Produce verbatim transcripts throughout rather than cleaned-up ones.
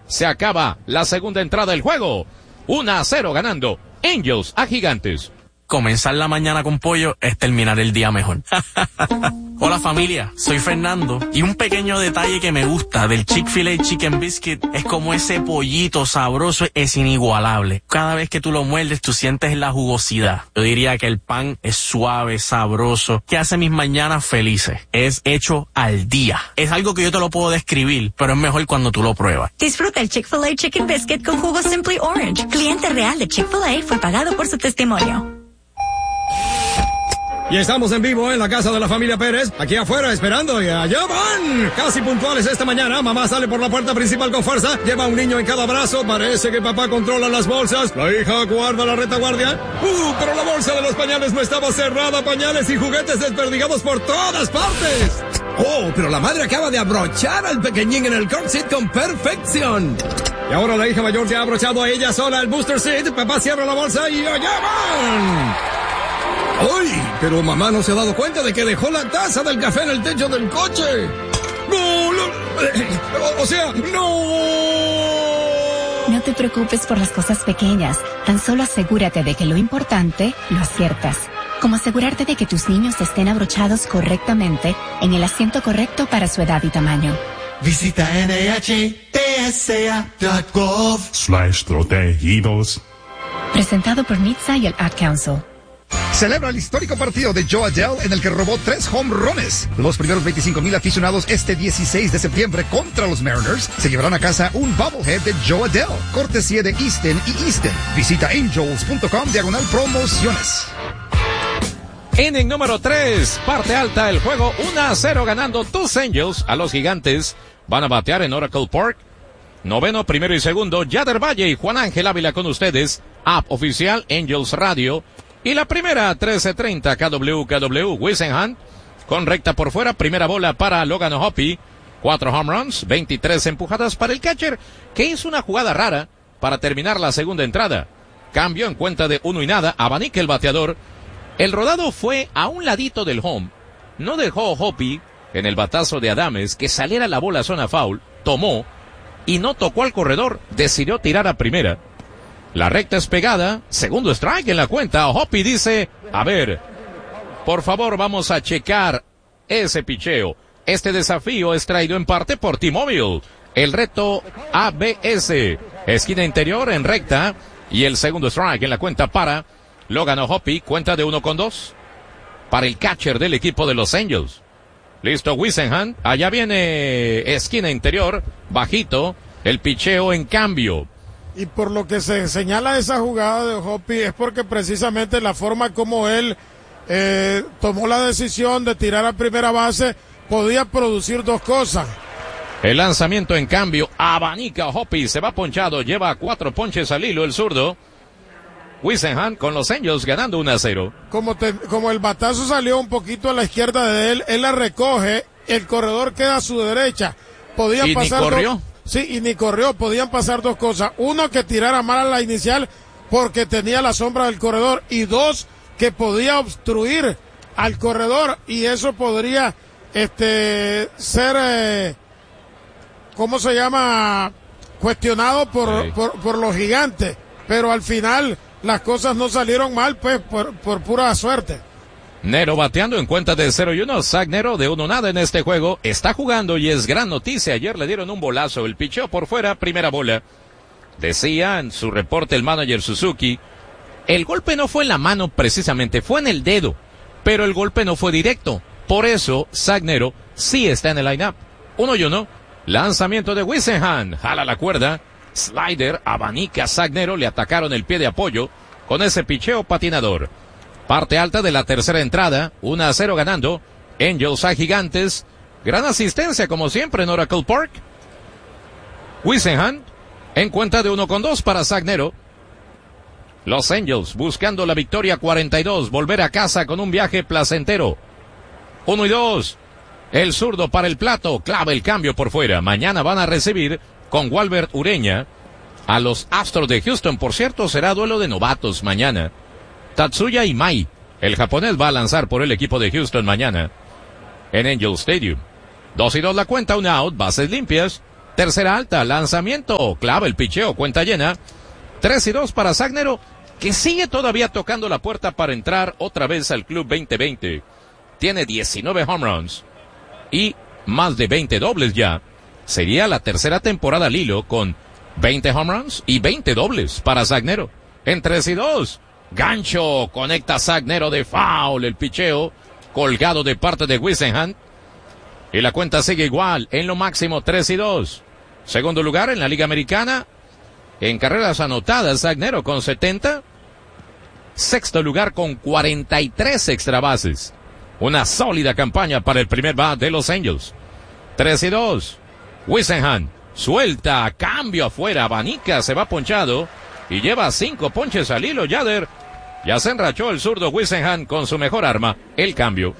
Se acaba la segunda entrada del juego. uno a cero ganando Angels a Gigantes. Comenzar la mañana con pollo es terminar el día mejor. Hola familia, soy Fernando y un pequeño detalle que me gusta del Chick-fil-A Chicken Biscuit es como ese pollito sabroso es inigualable. Cada vez que tú lo muerdes tú sientes la jugosidad. Yo diría que el pan es suave, sabroso, que hace mis mañanas felices. Es hecho al día. Es algo que yo te lo puedo describir, pero es mejor cuando tú lo pruebas. Disfruta el Chick-fil-A Chicken Biscuit con jugo Simply Orange. Cliente real de Chick-fil-A fue pagado por su testimonio. Y estamos en vivo en la casa de la familia Pérez, aquí afuera esperando, y allá van, casi puntuales esta mañana. Mamá sale por la puerta principal con fuerza, lleva un niño en cada brazo, parece que papá controla las bolsas, la hija guarda la retaguardia. Uh, pero la bolsa de los pañales no estaba cerrada, pañales y juguetes desperdigados por todas partes. Oh, pero la madre acaba de abrochar al pequeñín en el car seat con perfección. Y ahora la hija mayor ya ha abrochado a ella sola el booster seat, papá cierra la bolsa y allá van. ¡Ay! Pero mamá no se ha dado cuenta de que dejó la taza del café en el techo del coche. ¡No! no o, o sea, ¡no! No te preocupes por las cosas pequeñas. Tan solo asegúrate de que lo importante lo aciertas. Como asegurarte de que tus niños estén abrochados correctamente en el asiento correcto para su edad y tamaño. Visita N H T S A punto gov slash protegidos. Presentado por N H T S A y el Ad Council. Celebra el histórico partido de Joe Adele en el que robó tres home runs. Los primeros veinticinco mil aficionados este dieciséis de septiembre contra los Mariners se llevarán a casa un bobblehead de Joe Adele, cortesía de Easton y Easton. Visita angels punto com diagonal promociones. Inning número tres, parte alta del juego, uno a cero ganando tus Angels a los Gigantes. Van a batear en Oracle Park. Noveno, primero y segundo, Yader Valle y Juan Ángel Ávila con ustedes. App oficial Angels Radio. Y la primera, trece treinta, K W K W, Whisenhunt, con recta por fuera, primera bola para Logan O'Hoppe, cuatro home runs, veintitrés empujadas para el catcher, que hizo una jugada rara para terminar la segunda entrada. Cambio en cuenta de uno y nada, abanica el bateador. El rodado fue a un ladito del home, no dejó O'Hoppe en el batazo de Adames que saliera la bola a zona foul, tomó y no tocó al corredor, decidió tirar a primera. La recta es pegada, segundo strike en la cuenta. O'Hoppe dice, a ver, por favor vamos a checar ese picheo. Este desafío es traído en parte por T-Mobile. El reto A B S, esquina interior en recta, y el segundo strike en la cuenta para Logan O'Hoppe, cuenta de uno con dos. Para el catcher del equipo de los Angels. Listo Whisenhunt, allá viene esquina interior, bajito, el picheo en cambio. Y por lo que se señala esa jugada de O'Hoppe es porque precisamente la forma como él eh, tomó la decisión de tirar a primera base podía producir dos cosas. El lanzamiento en cambio, abanica O'Hoppe, se va ponchado, lleva cuatro ponches al hilo el zurdo. Whisenhunt con los Angels ganando uno a cero. Como, te, como el batazo salió un poquito a la izquierda de él, él la recoge, el corredor queda a su derecha. Podía ¿Y pasar ni corrió? Dos, sí, y ni corrió, podían pasar dos cosas. Uno, que tirara mal a la inicial porque tenía la sombra del corredor, y dos, que podía obstruir al corredor, y eso podría este ser, eh, ¿cómo se llama? Cuestionado por, sí. por, por los Gigantes. Pero al final las cosas no salieron mal, pues, por, por pura suerte. Nero bateando en cuenta de cero y uno. Zach Nero de uno nada en este juego. Está jugando y es gran noticia. Ayer le dieron un bolazo. El picheo por fuera, primera bola. Decía en su reporte el manager Suzuki, el golpe no fue en la mano precisamente, fue en el dedo. Pero el golpe no fue directo. Por eso, Zach Nero sí está en el line-up. Uno y uno. Lanzamiento de Whisenhunt. Jala la cuerda. Slider, abanica Zach Nero, le atacaron el pie de apoyo con ese picheo patinador. Parte alta de la tercera entrada, uno a cero ganando Angels a Gigantes. Gran asistencia como siempre en Oracle Park. Whisenhunt en cuenta de uno con dos para Zach Nero. Los Angels buscando la victoria cuarenta y dos, volver a casa con un viaje placentero. Uno y dos. El zurdo para el plato, clava el cambio por fuera. Mañana van a recibir con Walbert Ureña a los Astros de Houston. Por cierto, será duelo de novatos mañana. Tatsuya Imai, el japonés, va a lanzar por el equipo de Houston mañana en Angel Stadium. Dos y dos la cuenta, un out, bases limpias. Tercera alta, lanzamiento, clava el picheo, cuenta llena. tres y dos para Sagnero, que sigue todavía tocando la puerta para entrar otra vez al Club veinte veinte. Tiene diecinueve home runs y más de veinte dobles ya. Sería la tercera temporada al hilo con veinte home runs y veinte dobles para Sagnero. En tres y dos, gancho, conecta Sagnero de foul, el picheo, colgado de parte de Whisenhunt. Y la cuenta sigue igual, en lo máximo tres y dos. Segundo lugar en la Liga Americana, en carreras anotadas, Sagnero con setenta. Sexto lugar con cuarenta y tres extra bases. Una sólida campaña para el primer bat de Los Angels. tres y dos. Whisenhunt suelta, cambio afuera, abanica, se va ponchado y lleva cinco ponches al hilo. Yader, ya se enrachó el zurdo Whisenhunt con su mejor arma, el cambio.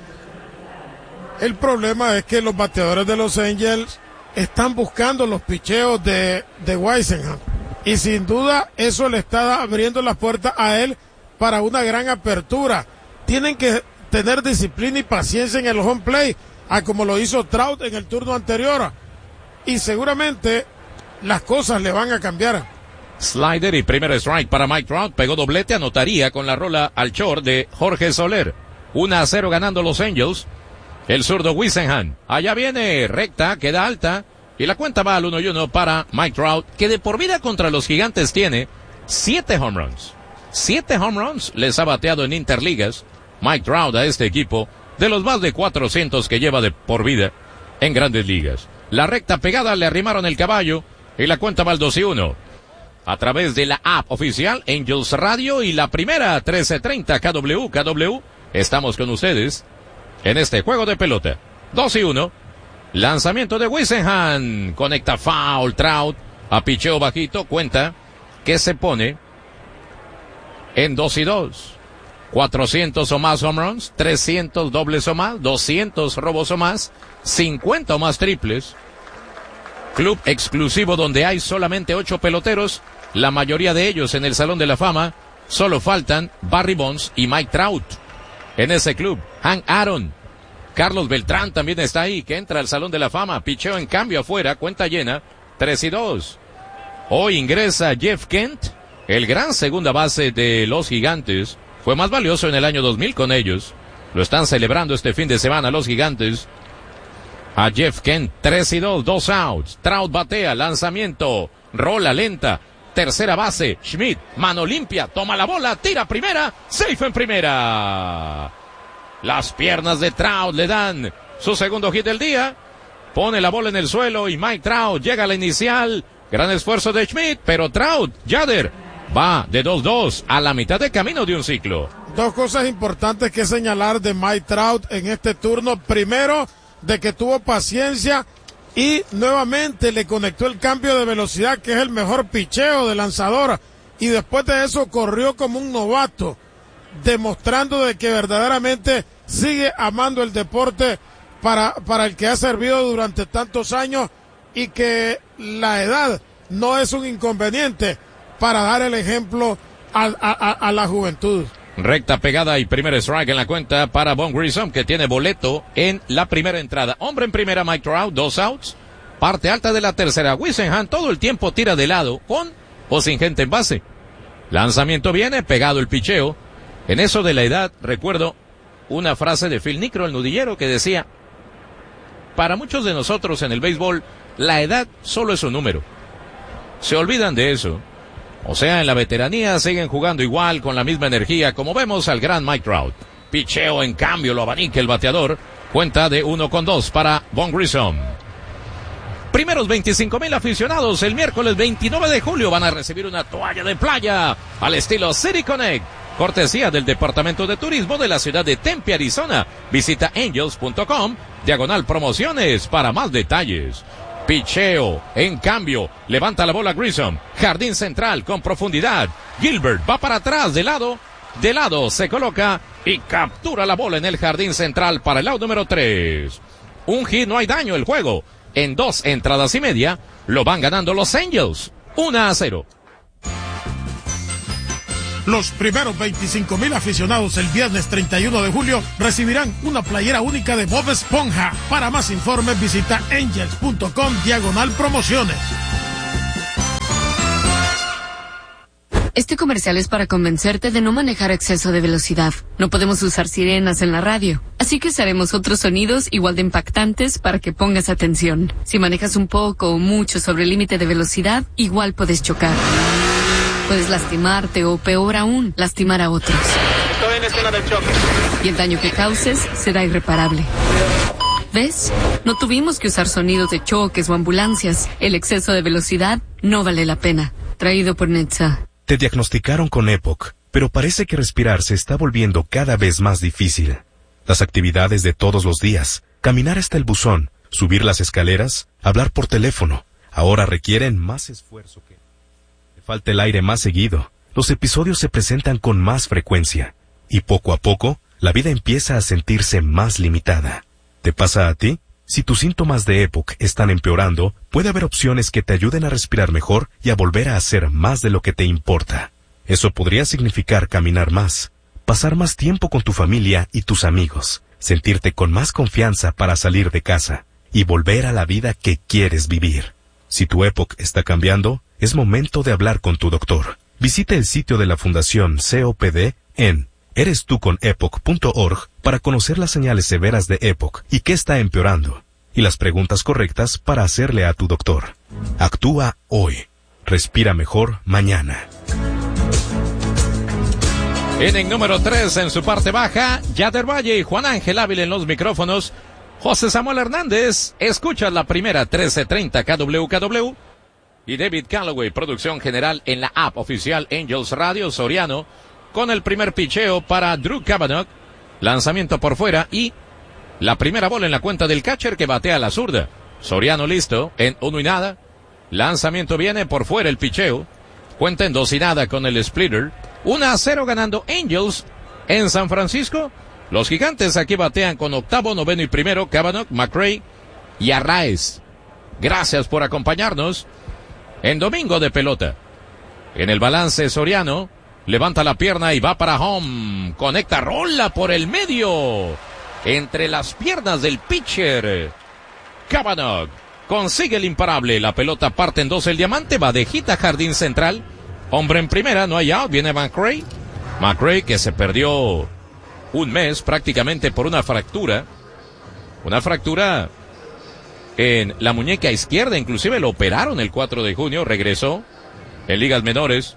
El problema es que los bateadores de Los Angels están buscando los picheos de, de Whisenhunt. Y sin duda eso le está abriendo las puertas a él para una gran apertura. Tienen que tener disciplina y paciencia en el home play, a como lo hizo Trout en el turno anterior. Y seguramente las cosas le van a cambiar. Slider y primer strike para Mike Trout. Pegó doblete, anotaría con la rola al short de Jorge Soler. uno a cero ganando Los Angels. El zurdo Whisenhunt. Allá viene, recta, queda alta. Y la cuenta va al uno y uno para Mike Trout, que de por vida contra los Gigantes tiene siete home runs. Siete home runs les ha bateado en interligas Mike Trout a este equipo, de los más de cuatrocientos que lleva de por vida en grandes ligas. La recta pegada, le arrimaron el caballo y la cuenta va al dos y uno. A través de la app oficial Angels Radio y la primera trece treinta K W K W, estamos con ustedes en este juego de pelota. dos y uno. Lanzamiento de Whisenhunt, conecta foul, Trout, a picheo bajito, cuenta que se pone en dos y dos. cuatrocientos o más home runs, trescientos dobles o más, doscientos robos o más, cincuenta o más triples. Club exclusivo donde hay solamente ocho peloteros, la mayoría de ellos en el Salón de la Fama. Solo faltan Barry Bonds y Mike Trout en ese club. Hank Aaron, Carlos Beltrán también está ahí, que entra al Salón de la Fama. Picheo en cambio afuera, cuenta llena, tres y dos. Hoy ingresa Jeff Kent, el gran segunda base de los Gigantes. Fue más valioso en el año dos mil con ellos. Lo están celebrando este fin de semana los Gigantes. A Jeff Kent, tres y dos, dos outs. Trout batea, lanzamiento, rola lenta. Tercera base, Schmidt, mano limpia, toma la bola, tira primera, safe en primera. Las piernas de Trout le dan su segundo hit del día. Pone la bola en el suelo y Mike Trout llega a la inicial. Gran esfuerzo de Schmidt, pero Trout, Yader, va de dos dos a la mitad de camino de un ciclo. Dos cosas importantes que señalar de Mike Trout en este turno. Primero, de que tuvo paciencia y nuevamente le conectó el cambio de velocidad, que es el mejor picheo de lanzador. Y después de eso corrió como un novato, demostrando de que verdaderamente sigue amando el deporte para, para el que ha servido durante tantos años, y que la edad no es un inconveniente para dar el ejemplo a, a, a la juventud. Recta pegada y primer strike en la cuenta para Von Grissom, que tiene boleto en la primera entrada. Hombre en primera, Mike Trout, dos outs. Parte alta de la tercera. Whisenhunt todo el tiempo tira de lado, con o sin gente en base. Lanzamiento viene, pegado el picheo. En eso de la edad, recuerdo una frase de Phil Niekro, el nudillero, que decía: para muchos de nosotros en el béisbol, la edad solo es un número. Se olvidan de eso. O sea, en la veteranía siguen jugando igual, con la misma energía, como vemos al gran Mike Trout. Picheo en cambio, lo abanica el bateador. Cuenta de uno con dos para Von Grissom. Primeros veinticinco mil aficionados el miércoles veintinueve de julio van a recibir una toalla de playa al estilo City Connect, cortesía del Departamento de Turismo de la ciudad de Tempe, Arizona. Visita angels punto com, diagonal promociones para más detalles. Picheo, en cambio, levanta la bola Grissom, jardín central con profundidad. Gilbert va para atrás, de lado, de lado se coloca y captura la bola en el jardín central para el out número tres. Un hit, no hay daño, el juego en dos entradas y media lo van ganando los Angels, uno a cero. Los primeros veinticinco mil aficionados el viernes treinta y uno de julio recibirán una playera única de Bob Esponja. Para más informes visita angels punto com diagonal promociones. Este comercial es para convencerte de no manejar a exceso de velocidad. No podemos usar sirenas en la radio, así que usaremos otros sonidos igual de impactantes para que pongas atención. Si manejas un poco o mucho sobre el límite de velocidad, igual puedes chocar. Puedes lastimarte o, peor aún, lastimar a otros. Estoy en escena del choque. Y el daño que causes será irreparable. ¿Ves? No tuvimos que usar sonidos de choques o ambulancias. El exceso de velocidad no vale la pena. Traído por Netza. Te diagnosticaron con EPOC, pero parece que respirar se está volviendo cada vez más difícil. Las actividades de todos los días, caminar hasta el buzón, subir las escaleras, hablar por teléfono, ahora requieren más esfuerzo que... Te falta el aire más seguido, los episodios se presentan con más frecuencia, y poco a poco, la vida empieza a sentirse más limitada. ¿Te pasa a ti? Si tus síntomas de EPOC están empeorando, puede haber opciones que te ayuden a respirar mejor y a volver a hacer más de lo que te importa. Eso podría significar caminar más, pasar más tiempo con tu familia y tus amigos, sentirte con más confianza para salir de casa y volver a la vida que quieres vivir. Si tu EPOC está cambiando, es momento de hablar con tu doctor. Visita el sitio de la Fundación C O P D en eres tú con epoc punto org para conocer las señales severas de EPOC y qué está empeorando, y las preguntas correctas para hacerle a tu doctor. Actúa hoy. Respira mejor mañana. Inning número tres en su parte baja, Yader Valle y Juan Ángel Ávila en los micrófonos. José Samuel Hernández, escucha la primera trece treinta K W K W. Y David Calloway, producción general en la app oficial Angels Radio Soriano, con el primer picheo para Drew Cavanaugh, lanzamiento por fuera y la primera bola en la cuenta del catcher que batea a la zurda. Soriano listo en uno y nada, lanzamiento viene por fuera el picheo, cuenta en dos y nada con el splitter, uno a cero ganando Angels en San Francisco. Los Gigantes aquí batean con octavo, noveno y primero, Cavanaugh, McRae y Arraez. Gracias por acompañarnos en Domingo de Pelota. En el balance Soriano levanta la pierna y va para home. Conecta, rola por el medio. Entre las piernas del pitcher. Cavanaugh consigue el imparable. La pelota parte en dos. El diamante va de hit a jardín central. Hombre en primera, no hay out. Viene McRae. McRae que se perdió un mes prácticamente por una fractura. Una fractura en la muñeca izquierda. Inclusive lo operaron el cuatro de junio. Regresó en ligas menores.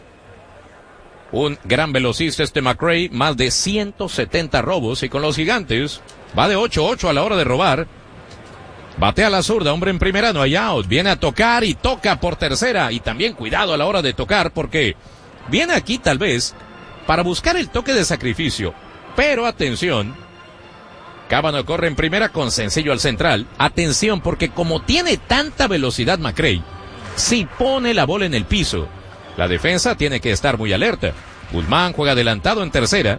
Un gran velocista este McRae, más de ciento setenta robos, y con los Gigantes va de ocho ocho a la hora de robar. Batea a la zurda, hombre en primera, no hay out. Viene a tocar y toca por tercera, y también cuidado a la hora de tocar porque viene aquí tal vez para buscar el toque de sacrificio. Pero atención, Cavanaugh corre en primera con sencillo al central. Atención porque como tiene tanta velocidad McRae, si pone la bola en el piso, la defensa tiene que estar muy alerta. Guzmán juega adelantado en tercera.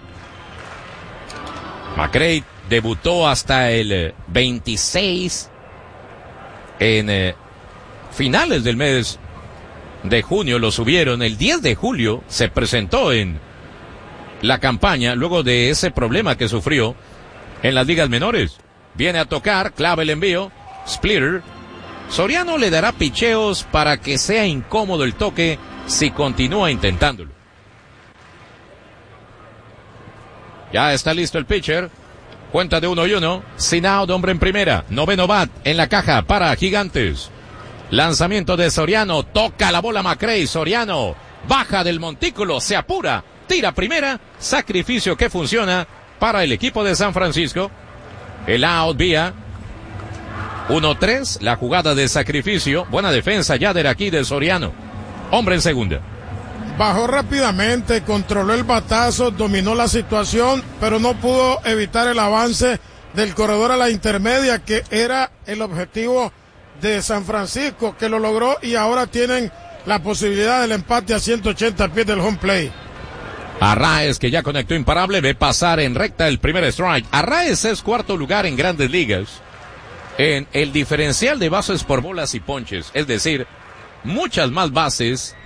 McRae debutó hasta el veintiséis en eh, finales del mes de junio. Lo subieron el diez de julio. Se presentó en la campaña luego de ese problema que sufrió en las ligas menores. Viene a tocar, clava el envío, splitter. Soriano le dará picheos para que sea incómodo el toque si continúa intentándolo. Ya está listo el pitcher. Cuenta de uno y uno. Sin out, hombre en primera. Noveno bat en la caja para Gigantes. Lanzamiento de Soriano. Toca la bola McRae. Soriano baja del montículo. Se apura. Tira primera. Sacrificio que funciona para el equipo de San Francisco. El out vía uno tres. La jugada de sacrificio. Buena defensa ya de aquí de Soriano. Hombre en segunda. Bajó rápidamente, controló el batazo, dominó la situación, pero no pudo evitar el avance del corredor a la intermedia, que era el objetivo de San Francisco, que lo logró, y ahora tienen la posibilidad del empate a ciento ochenta pies del home plate. Arraez, que ya conectó imparable, ve pasar en recta el primer strike. Arraez es cuarto lugar en Grandes Ligas en el diferencial de bases por bolas y ponches, es decir, muchas más bases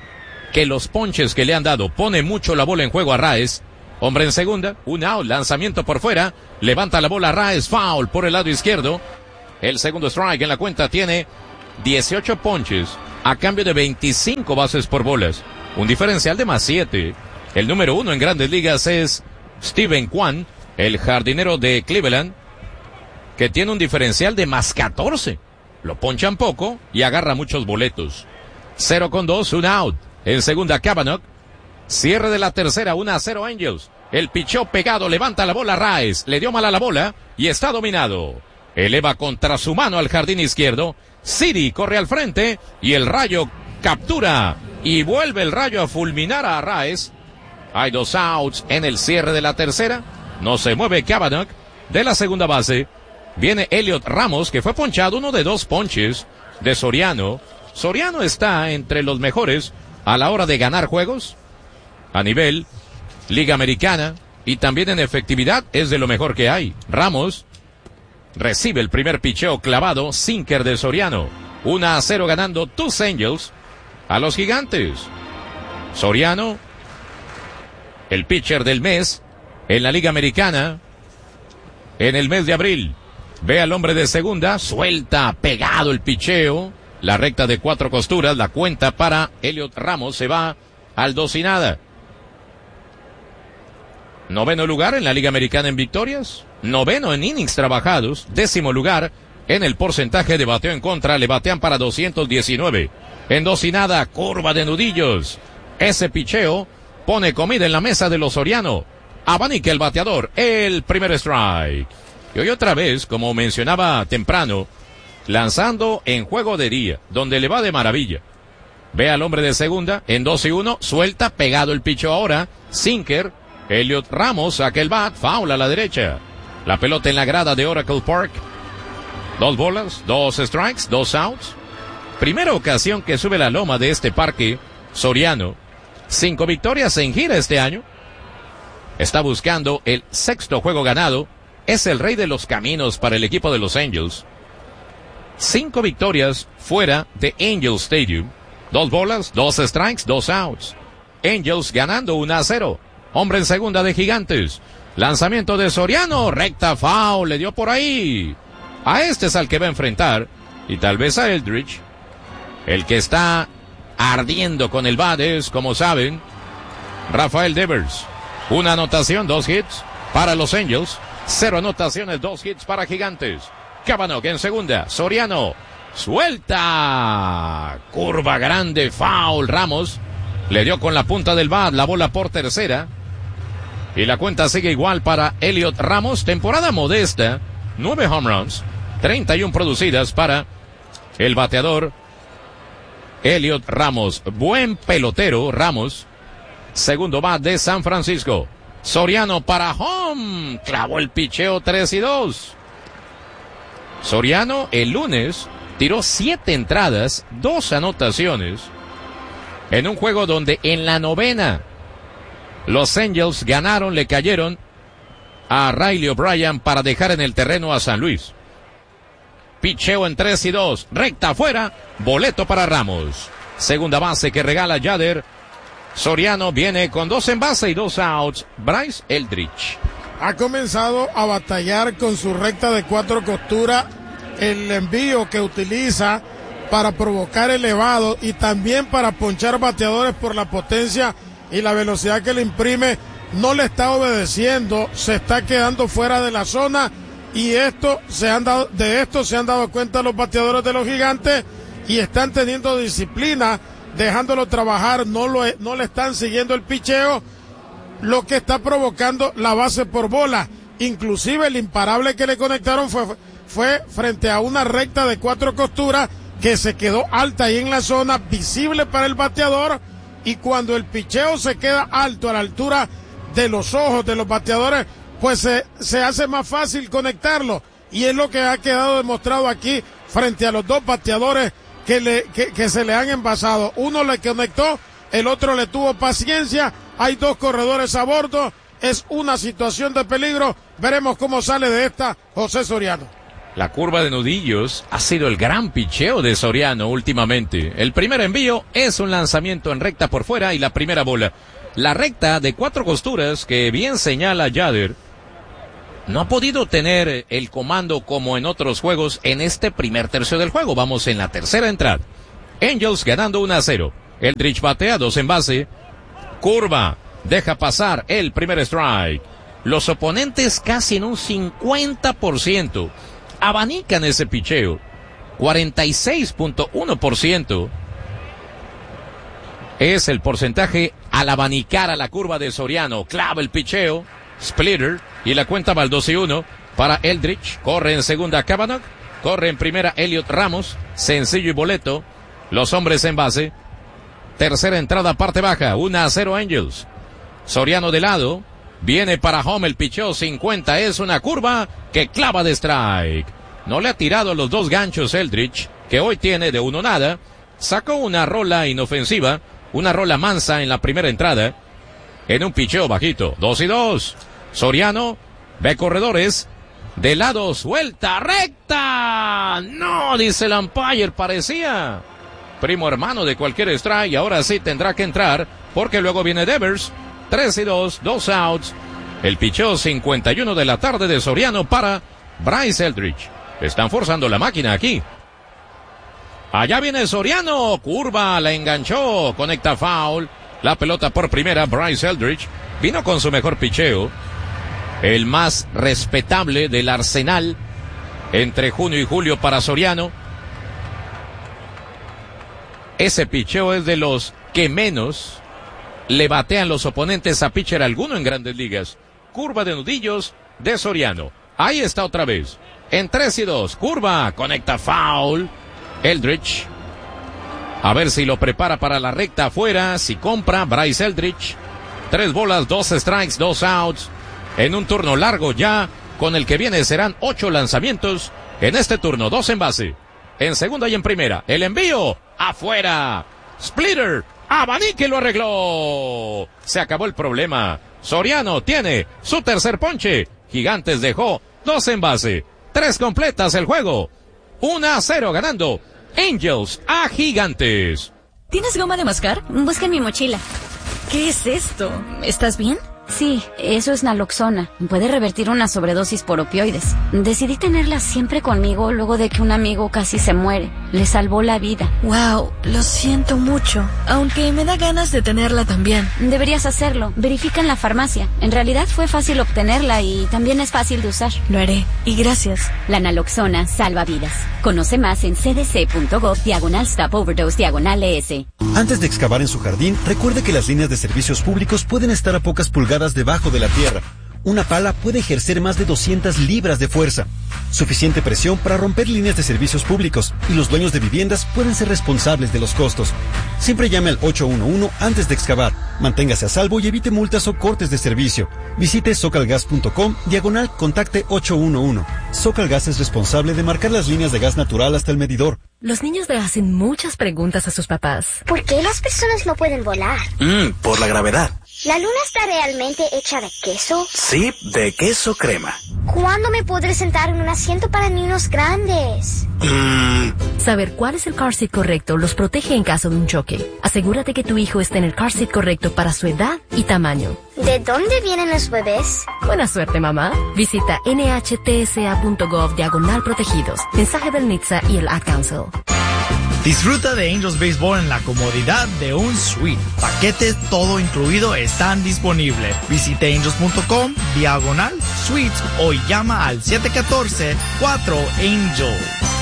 que los ponches que le han dado pone mucho la bola en juego a Raes. Hombre en segunda, un out, lanzamiento por fuera, levanta la bola Raes, foul por el lado izquierdo. El segundo strike en la cuenta tiene dieciocho ponches a cambio de veinticinco bases por bolas. Un diferencial de más siete. El número uno en Grandes Ligas es Steven Kwan, el jardinero de Cleveland, que tiene un diferencial de más catorce. Lo ponchan poco y agarra muchos boletos. Cero con dos, un out. En segunda, Cavanaugh. Cierre de la tercera, uno a cero Angels. El pichó pegado, levanta la bola Raes, le dio mal a la bola y está dominado. Eleva contra su mano al jardín izquierdo. City corre al frente y el Rayo captura y vuelve el Rayo a fulminar a Raes. Hay dos outs en el cierre de la tercera. No se mueve Cavanaugh. De la segunda base viene Elliot Ramos, que fue ponchado, uno de dos ponches de Soriano. Soriano está entre los mejores a la hora de ganar juegos a nivel Liga Americana y también en efectividad es de lo mejor que hay. Ramos recibe el primer picheo clavado, sinker de Soriano. uno a cero ganando tus Angels a los Gigantes. Soriano, el pitcher del mes en la Liga Americana en el mes de abril. Ve al hombre de segunda, suelta pegado el picheo, la recta de cuatro costuras, la cuenta para Elliot Ramos se va al dos y nada. Noveno lugar en la Liga Americana en victorias, noveno en innings trabajados, décimo lugar en el porcentaje de bateo en contra, le batean para doscientos diecinueve. En dos y nada, curva de nudillos. Ese picheo pone comida en la mesa de los Soriano. Abanica el bateador, el primer strike. Y hoy otra vez, como mencionaba temprano, lanzando en juego de día, donde le va de maravilla. Ve al hombre de segunda, en dos y uno, suelta, pegado el picheo ahora, sinker. Elliot Ramos saca el bat, foul a la derecha. La pelota en la grada de Oracle Park. Dos bolas, dos strikes, dos outs. Primera ocasión que sube la loma de este parque, Soriano. Cinco victorias en gira este año. Está buscando el sexto juego ganado. Es el rey de los caminos para el equipo de los Angels. Cinco victorias fuera de Angel Stadium. Dos bolas, dos strikes, dos outs. Angels ganando uno a cero. Hombre en segunda de Gigantes. Lanzamiento de Soriano. Recta foul. Le dio por ahí. A este es al que va a enfrentar. Y tal vez a Eldridge. El que está ardiendo con el bat es, como saben, Rafael Devers. Una anotación, dos hits para los Angels. Cero anotaciones, dos hits para Gigantes. Cavanaugh en segunda. Soriano. Suelta. Curva grande. Foul. Ramos. Le dio con la punta del bat. La bola por tercera. Y la cuenta sigue igual para Elliot Ramos. Temporada modesta. Nueve home runs. treinta y uno producidas para el bateador Elliot Ramos. Buen pelotero Ramos. Segundo bat de San Francisco. Soriano para home. Clavó el picheo tres y dos. Soriano el lunes tiró siete entradas, dos anotaciones. En un juego donde en la novena los Angels ganaron, le cayeron a Riley O'Brien para dejar en el terreno a San Luis. Picheo en tres y dos. Recta afuera. Boleto para Ramos. Segunda base que regala Yader. Soriano viene con dos en base y dos outs. Bryce Eldridge. Ha comenzado a batallar con su recta de cuatro costuras. El envío que utiliza para provocar elevado y también para ponchar bateadores por la potencia y la velocidad que le imprime, no le está obedeciendo, se está quedando fuera de la zona y esto se han dado, de esto se han dado cuenta los bateadores de los Gigantes y están teniendo disciplina, dejándolo trabajar, no lo, no le están siguiendo el picheo, lo que está provocando la base por bola. Inclusive el imparable que le conectaron fue, fue frente a una recta de cuatro costuras que se quedó alta ahí en la zona, visible para el bateador, y cuando el picheo se queda alto a la altura de los ojos de los bateadores, pues se, se hace más fácil conectarlo, y es lo que ha quedado demostrado aquí frente a los dos bateadores que, le, que, que se le han envasado. Uno le conectó, el otro le tuvo paciencia, hay dos corredores a bordo, es una situación de peligro, veremos cómo sale de esta José Soriano. La curva de nudillos ha sido el gran picheo de Soriano últimamente. El primer envío es un lanzamiento en recta por fuera y la primera bola. La recta de cuatro costuras que bien señala Yader no ha podido tener el comando como en otros juegos en este primer tercio del juego. Vamos en la tercera entrada. Angels ganando uno a cero. Eldridge batea dos en base. Curva. Deja pasar el primer strike. Los oponentes casi en un cincuenta por ciento. Abanican ese picheo. cuarenta y seis punto uno por ciento es el porcentaje al abanicar a la curva de Soriano. Clava el picheo. Splitter. Y la cuenta va al dos y uno para Eldridge. Corre en segunda Cavanaugh. Corre en primera Elliot Ramos. Sencillo y boleto. Los hombres en base. Tercera entrada, parte baja. uno a cero Angels. Soriano de lado. Viene para home el picheo cincuenta. Es una curva que clava de strike. No le ha tirado los dos ganchos Eldridge, que hoy tiene de uno nada. Sacó una rola inofensiva. Una rola mansa en la primera entrada. En un picheo bajito. Dos y dos. Soriano ve corredores. De lado, suelta, recta. No, dice el umpire, parecía primo hermano de cualquier strike. Y ahora sí tendrá que entrar, porque luego viene Devers. Tres y dos, dos outs. El picheo cincuenta y uno de la tarde de Soriano para Bryce Eldridge. Están forzando la máquina aquí. Allá viene Soriano. Curva, la enganchó. Conecta foul. La pelota por primera. Bryce Eldridge vino con su mejor picheo. El más respetable del arsenal entre junio y julio para Soriano. Ese picheo es de los que menos le batean los oponentes a pitcher alguno en Grandes Ligas. Curva de nudillos de Soriano. Ahí está otra vez. En tres y dos. Curva. Conecta foul. Eldridge. A ver si lo prepara para la recta afuera. Si compra Bryce Eldridge. Tres bolas, dos strikes, dos outs. En un turno largo ya. Con el que viene serán ocho lanzamientos. En este turno, dos en base. En segunda y en primera. El envío. Afuera. Splitter. Abanique lo arregló. Se acabó el problema. Soriano tiene su tercer ponche. Gigantes dejó dos en base. Tres completas el juego. uno a cero ganando Angels a Gigantes. ¿Tienes goma de mascar? Busca en mi mochila. ¿Qué es esto? ¿Estás bien? Sí, eso es naloxona. Puede revertir una sobredosis por opioides. Decidí tenerla siempre conmigo luego de que un amigo casi se muere. Le salvó la vida. Wow, lo siento mucho. Aunque me da ganas de tenerla también. Deberías hacerlo. Verifica en la farmacia. En realidad fue fácil obtenerla y también es fácil de usar. Lo haré. Y gracias. La naloxona salva vidas. Conoce más en cdc.gov diagonal stop overdose diagonal ES. Antes de excavar en su jardín, recuerde que las líneas de servicios públicos pueden estar a pocas pulgadas debajo de la tierra. Una pala puede ejercer más de doscientas libras de fuerza, suficiente presión para romper líneas de servicios públicos, y los dueños de viviendas pueden ser responsables de los costos. Siempre llame al ocho uno uno antes de excavar. Manténgase a salvo y evite multas o cortes de servicio. Visite socalgas.com diagonal contacte ocho uno uno. Socalgas es responsable de marcar las líneas de gas natural hasta el medidor. Los niños le hacen muchas preguntas a sus papás. ¿Por qué las personas no pueden volar? Mm, por la gravedad. ¿La luna está realmente hecha de queso? Sí, de queso crema. ¿Cuándo me podré sentar en un asiento para niños grandes? Mm. Saber cuál es el car seat correcto los protege en caso de un choque. Asegúrate que tu hijo esté en el car seat correcto para su edad y tamaño. ¿De dónde vienen los bebés? Buena suerte, mamá. Visita nhtsa.gov diagonal protegidos. Mensaje del N H T S A y el Ad Council. Disfruta de Angels Baseball en la comodidad de un suite. Paquetes todo incluido están disponibles. Visite angels.com diagonal suites o llama al siete uno cuatro cuatro Angels.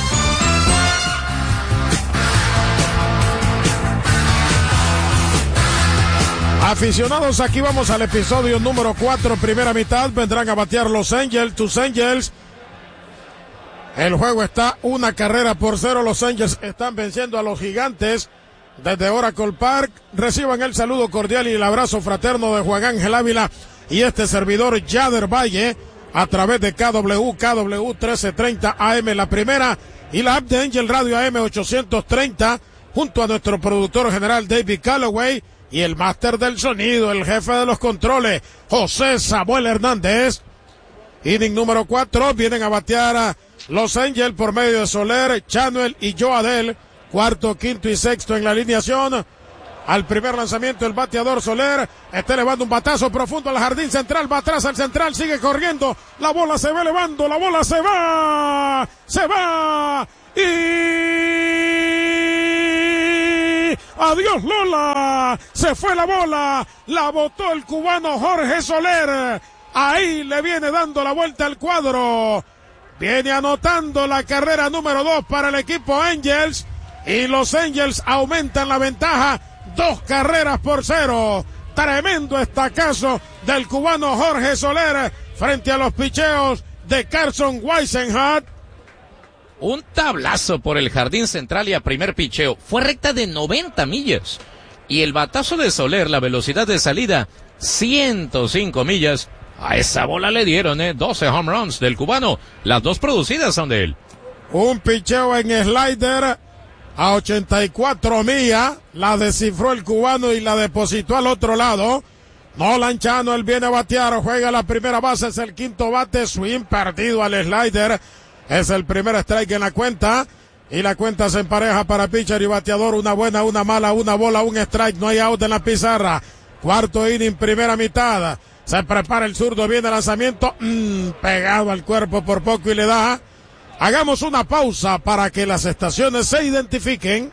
Aficionados, aquí vamos al episodio número cuatro, primera mitad. Vendrán a batear los Angels, tus Angels. El juego está una carrera por cero. Los Angels están venciendo a los Gigantes desde Oracle Park. Reciban el saludo cordial y el abrazo fraterno de Juan Ángel Ávila y este servidor Yader Valle a través de K W, K W trece treinta A M la primera y la app de Angel Radio A M ochocientos treinta junto a nuestro productor general David Calloway y el máster del sonido, el jefe de los controles, José Samuel Hernández. Inning número cuatro, vienen a batear a Los Angels por medio de Soler, Chanuel y Joe Adell. Cuarto, quinto y sexto en la alineación. Al primer lanzamiento el bateador Soler está elevando un batazo profundo al jardín central, va atrás al central, sigue corriendo, la bola se va elevando, la bola se va, se va y adiós Lola, se fue la bola, la botó el cubano Jorge Soler, ahí le viene dando la vuelta al cuadro, viene anotando la carrera número dos para el equipo Angels y los Angels aumentan la ventaja. Dos carreras por cero. Tremendo estacazo del cubano Jorge Soler frente a los picheos de Carson Whisenhat. Un tablazo por el jardín central y a primer picheo. Fue recta de noventa millas. Y el batazo de Soler, la velocidad de salida, ciento cinco millas. A esa bola le dieron, eh, doce home runs del cubano. Las dos producidas son de él. Un picheo en slider a ochenta y cuatro millas, la descifró el cubano y la depositó al otro lado. Nolan Chanuel viene a batear, juega la primera base, es el quinto bate, swing perdido al slider, es el primer strike en la cuenta, y la cuenta se empareja para pitcher y bateador, una buena, una mala, una bola, un strike, no hay out en la pizarra. Cuarto inning, primera mitad, se prepara el zurdo, viene el lanzamiento, mmm, pegado al cuerpo por poco y le da. Hagamos una pausa para que las estaciones se identifiquen.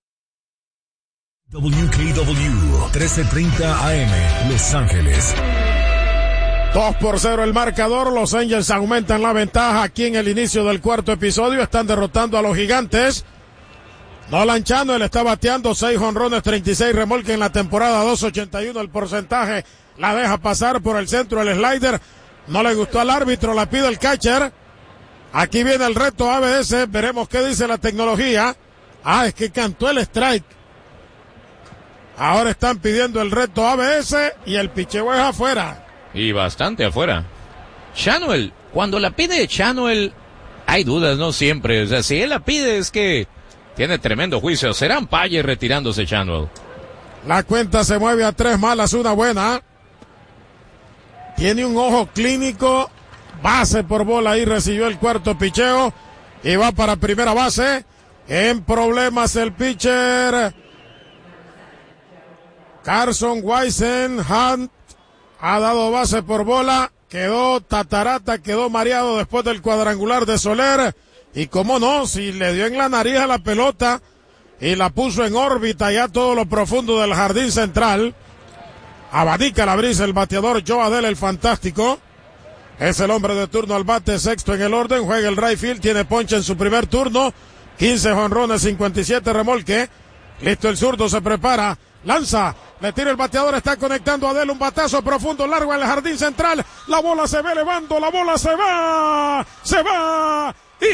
W K W trece treinta A M, Los Ángeles. dos por cero el marcador, los Angels aumentan la ventaja aquí en el inicio del cuarto episodio, están derrotando a los Gigantes. Nolan Chanuel está bateando seis jonrones, treinta y seis remolques en la temporada, dos ochenta y uno el porcentaje, la deja pasar por el centro el slider, no le gustó al árbitro, la pide el catcher. Aquí viene el reto A B S, veremos qué dice la tecnología. Ah, es que cantó el strike. Ahora están pidiendo el reto A B S y el picheo es afuera. Y bastante afuera. Chanuel, cuando la pide Chanuel, hay dudas, no siempre. O sea, si él la pide es que tiene tremendo juicio. Será Ampalle retirándose Chanuel. La cuenta se mueve a tres malas, una buena. Tiene un ojo clínico. Base por bola, ahí recibió el cuarto picheo y va para primera base. En problemas el pitcher Carson Whisenhat ha dado base por bola, quedó tatarata, quedó mareado después del cuadrangular de Soler y cómo no, si le dio en la nariz a la pelota y la puso en órbita ya todo lo profundo del jardín central. Abanica la brisa el bateador Joe Adell, el fantástico. Es el hombre de turno al bate, sexto en el orden, juega el right field, tiene ponche en su primer turno, quince jonrones, cincuenta y siete remolque, listo el zurdo, se prepara, lanza, le tira el bateador, está conectando a Adell, un batazo profundo, largo en el jardín central, la bola se va elevando, la bola se va, se va, y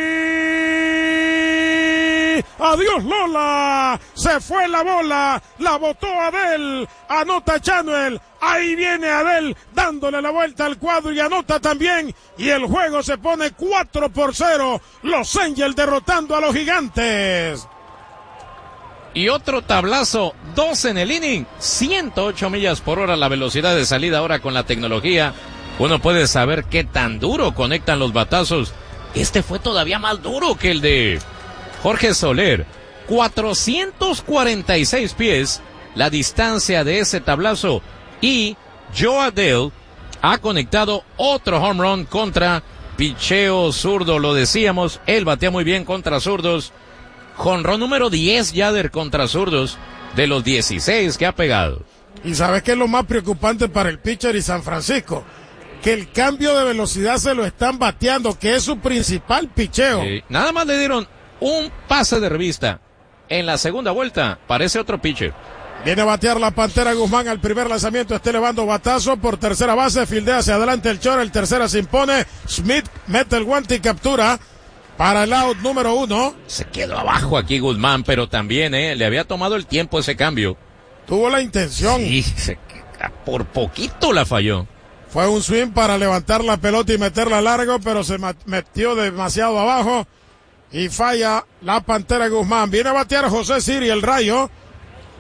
adiós Lola, se fue la bola, la botó Adell, anota Chanuel, ahí viene Adell dándole la vuelta al cuadro y anota también, y el juego se pone cuatro por cero, los Angels derrotando a los Gigantes. Y otro tablazo, dos en el inning, ciento ocho millas por hora la velocidad de salida. Ahora con la tecnología, uno puede saber qué tan duro conectan los batazos. Este fue todavía más duro que el de Jorge Soler. cuatrocientos cuarenta y seis pies, la distancia de ese tablazo. Y Joe Adell ha conectado otro home run contra picheo zurdo, lo decíamos, él batea muy bien contra zurdos. Jonrón número diez, Yader, contra zurdos, de los dieciséis que ha pegado. Y sabes qué es lo más preocupante para el pitcher y San Francisco, que el cambio de velocidad se lo están bateando, que es su principal picheo. Sí, nada más le dieron un pase de revista. En la segunda vuelta, parece otro pitcher. Viene a batear la Pantera Guzmán al primer lanzamiento, está elevando batazo por tercera base, fildea hacia adelante el short, el tercera se impone, Smith mete el guante y captura para el out número uno. Se quedó abajo aquí Guzmán, pero también eh, le había tomado el tiempo ese cambio. Tuvo la intención. Sí, se, por poquito la falló. Fue un swing para levantar la pelota y meterla largo, pero se metió demasiado abajo y falla la Pantera Guzmán. Viene a batear José Siri, el Rayo.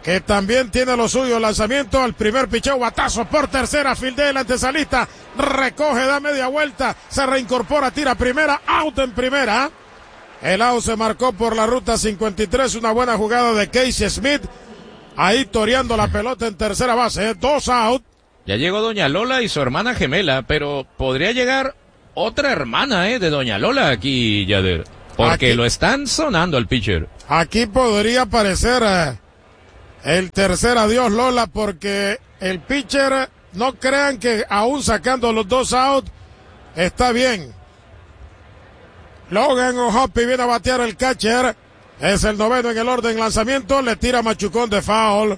que también tiene lo suyo. Lanzamiento al primer picheo, batazo por tercera, fildea el antesalista, recoge, da media vuelta, se reincorpora, tira primera, out en primera. El out se marcó por la ruta cincuenta y tres, una buena jugada de Casey Smith, ahí toreando la pelota en tercera base, dos out. Ya llegó doña Lola y su hermana gemela, pero podría llegar otra hermana eh, de doña Lola aquí, Yader, porque aquí lo están sonando al pitcher. Aquí podría aparecer eh, el tercer adiós, Lola, porque el pitcher, no crean que aún sacando los dos out, está bien. Logan O'Hoppe viene a batear el catcher, es el noveno en el orden, lanzamiento, le tira machucón de foul.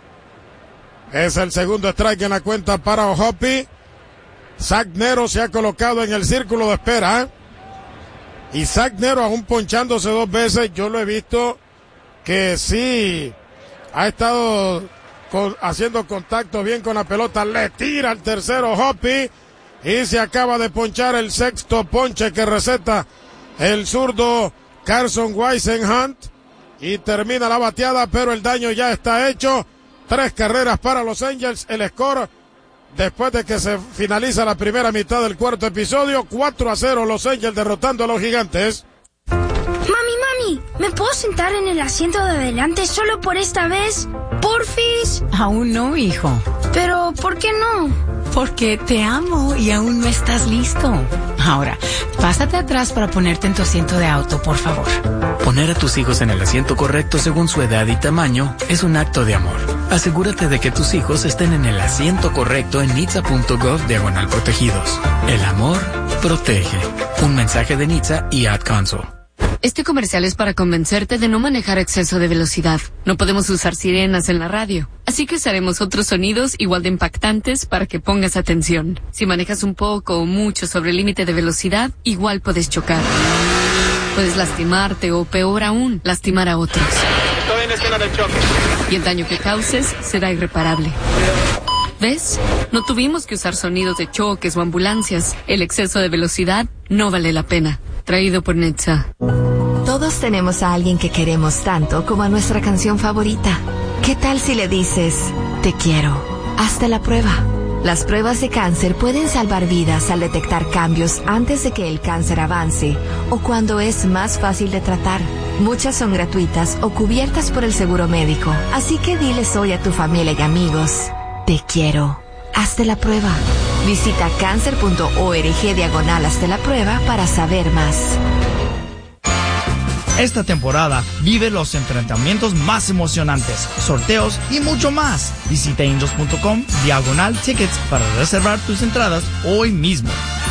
Es el segundo strike en la cuenta para O'Hoppe. Zach Nero se ha colocado en el círculo de espera. Y Zach Nero aún ponchándose dos veces, yo lo he visto que sí ha estado con, haciendo contacto bien con la pelota. Le tira al tercero O'Hoppe y se acaba de ponchar el sexto ponche que receta el zurdo Carson Weisenhunt. Y termina la bateada, pero el daño ya está hecho. Tres carreras para los Angels, el score después de que se finaliza la primera mitad del cuarto episodio, cuatro a cero los Angels derrotando a los Gigantes. Mami, mami, ¿me puedo sentar en el asiento de adelante solo por esta vez? ¿Porfis? Aún no, hijo. Pero, ¿por qué no? Porque te amo y aún no estás listo. Ahora, pásate atrás para ponerte en tu asiento de auto, por favor. Poner a tus hijos en el asiento correcto según su edad y tamaño es un acto de amor. Asegúrate de que tus hijos estén en el asiento correcto en nitsa punto gov diagonal protegidos. El amor protege. Un mensaje de Nitsa y Ad Council. Este comercial es para convencerte de no manejar a exceso de velocidad. No podemos usar sirenas en la radio, así que usaremos otros sonidos igual de impactantes para que pongas atención. Si manejas un poco o mucho sobre el límite de velocidad, igual puedes chocar. Puedes lastimarte o, peor aún, lastimar a otros. Estoy en escena del choque. Y el daño que causes será irreparable. ¿Ves? No tuvimos que usar sonidos de choques o ambulancias. El exceso de velocidad no vale la pena. Traído por Nitsa. Todos tenemos a alguien que queremos tanto como a nuestra canción favorita. ¿Qué tal si le dices, te quiero? Hazte la prueba. Las pruebas de cáncer pueden salvar vidas al detectar cambios antes de que el cáncer avance o cuando es más fácil de tratar. Muchas son gratuitas o cubiertas por el seguro médico. Así que diles hoy a tu familia y amigos, te quiero. Hazte la prueba. Visita cáncer punto org diagonal hazte la prueba para saber más. Esta temporada vive los enfrentamientos más emocionantes, sorteos y mucho más. Visita angels punto com diagonal tickets para reservar tus entradas hoy mismo.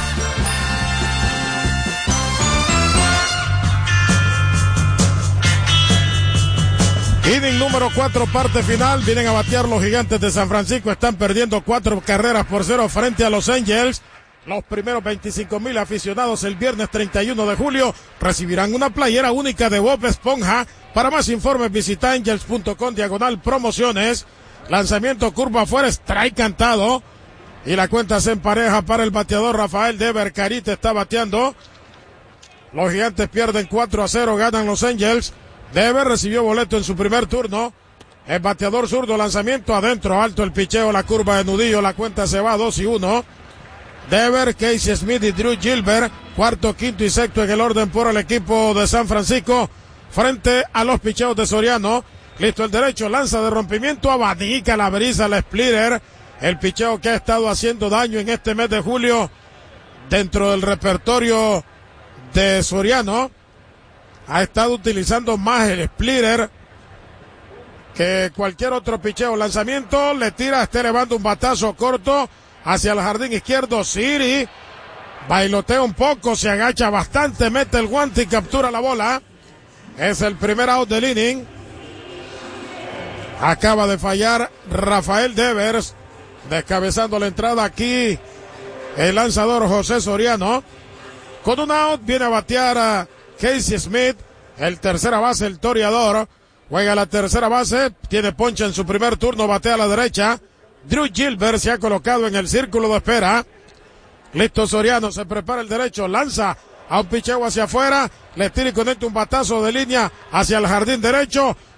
Inning número cuatro, parte final. Vienen a batear los Gigantes de San Francisco. Están perdiendo cuatro carreras por cero frente a los Angels. Los primeros veinticinco mil aficionados el viernes treinta y uno de julio recibirán una playera única de Bob Esponja. Para más informes visita angels punto com diagonal promociones. Lanzamiento curva afuera, strike cantado. Y la cuenta se empareja para el bateador Rafael Dever. Carita está bateando. Los Gigantes pierden cuatro a cero, ganan los Angels. Dever recibió boleto en su primer turno. El bateador zurdo, lanzamiento adentro, alto el picheo, la curva de nudillo, la cuenta se va a dos y uno. Dever, Casey Smith y Drew Gilbert, cuarto, quinto y sexto en el orden por el equipo de San Francisco, frente a los picheos de Soriano. Listo el derecho, lanza de rompimiento, abanica la brisa, la splitter, el picheo que ha estado haciendo daño en este mes de julio dentro del repertorio de Soriano. Ha estado utilizando más el splitter que cualquier otro picheo. Lanzamiento, le tira, está elevando un batazo corto hacia el jardín izquierdo. Siri bailotea un poco, se agacha bastante, mete el guante y captura la bola. Es el primer out del inning. Acaba de fallar Rafael Devers, descabezando la entrada aquí el lanzador José Soriano. Con un out viene a batear a Casey Smith, el tercera base, el toreador. Juega la tercera base, tiene poncha en su primer turno, batea a la derecha. Drew Gilbert se ha colocado en el círculo de espera. Listo Soriano, se prepara el derecho, lanza a un picheo hacia afuera, le tira y conecta un batazo de línea hacia el jardín derecho.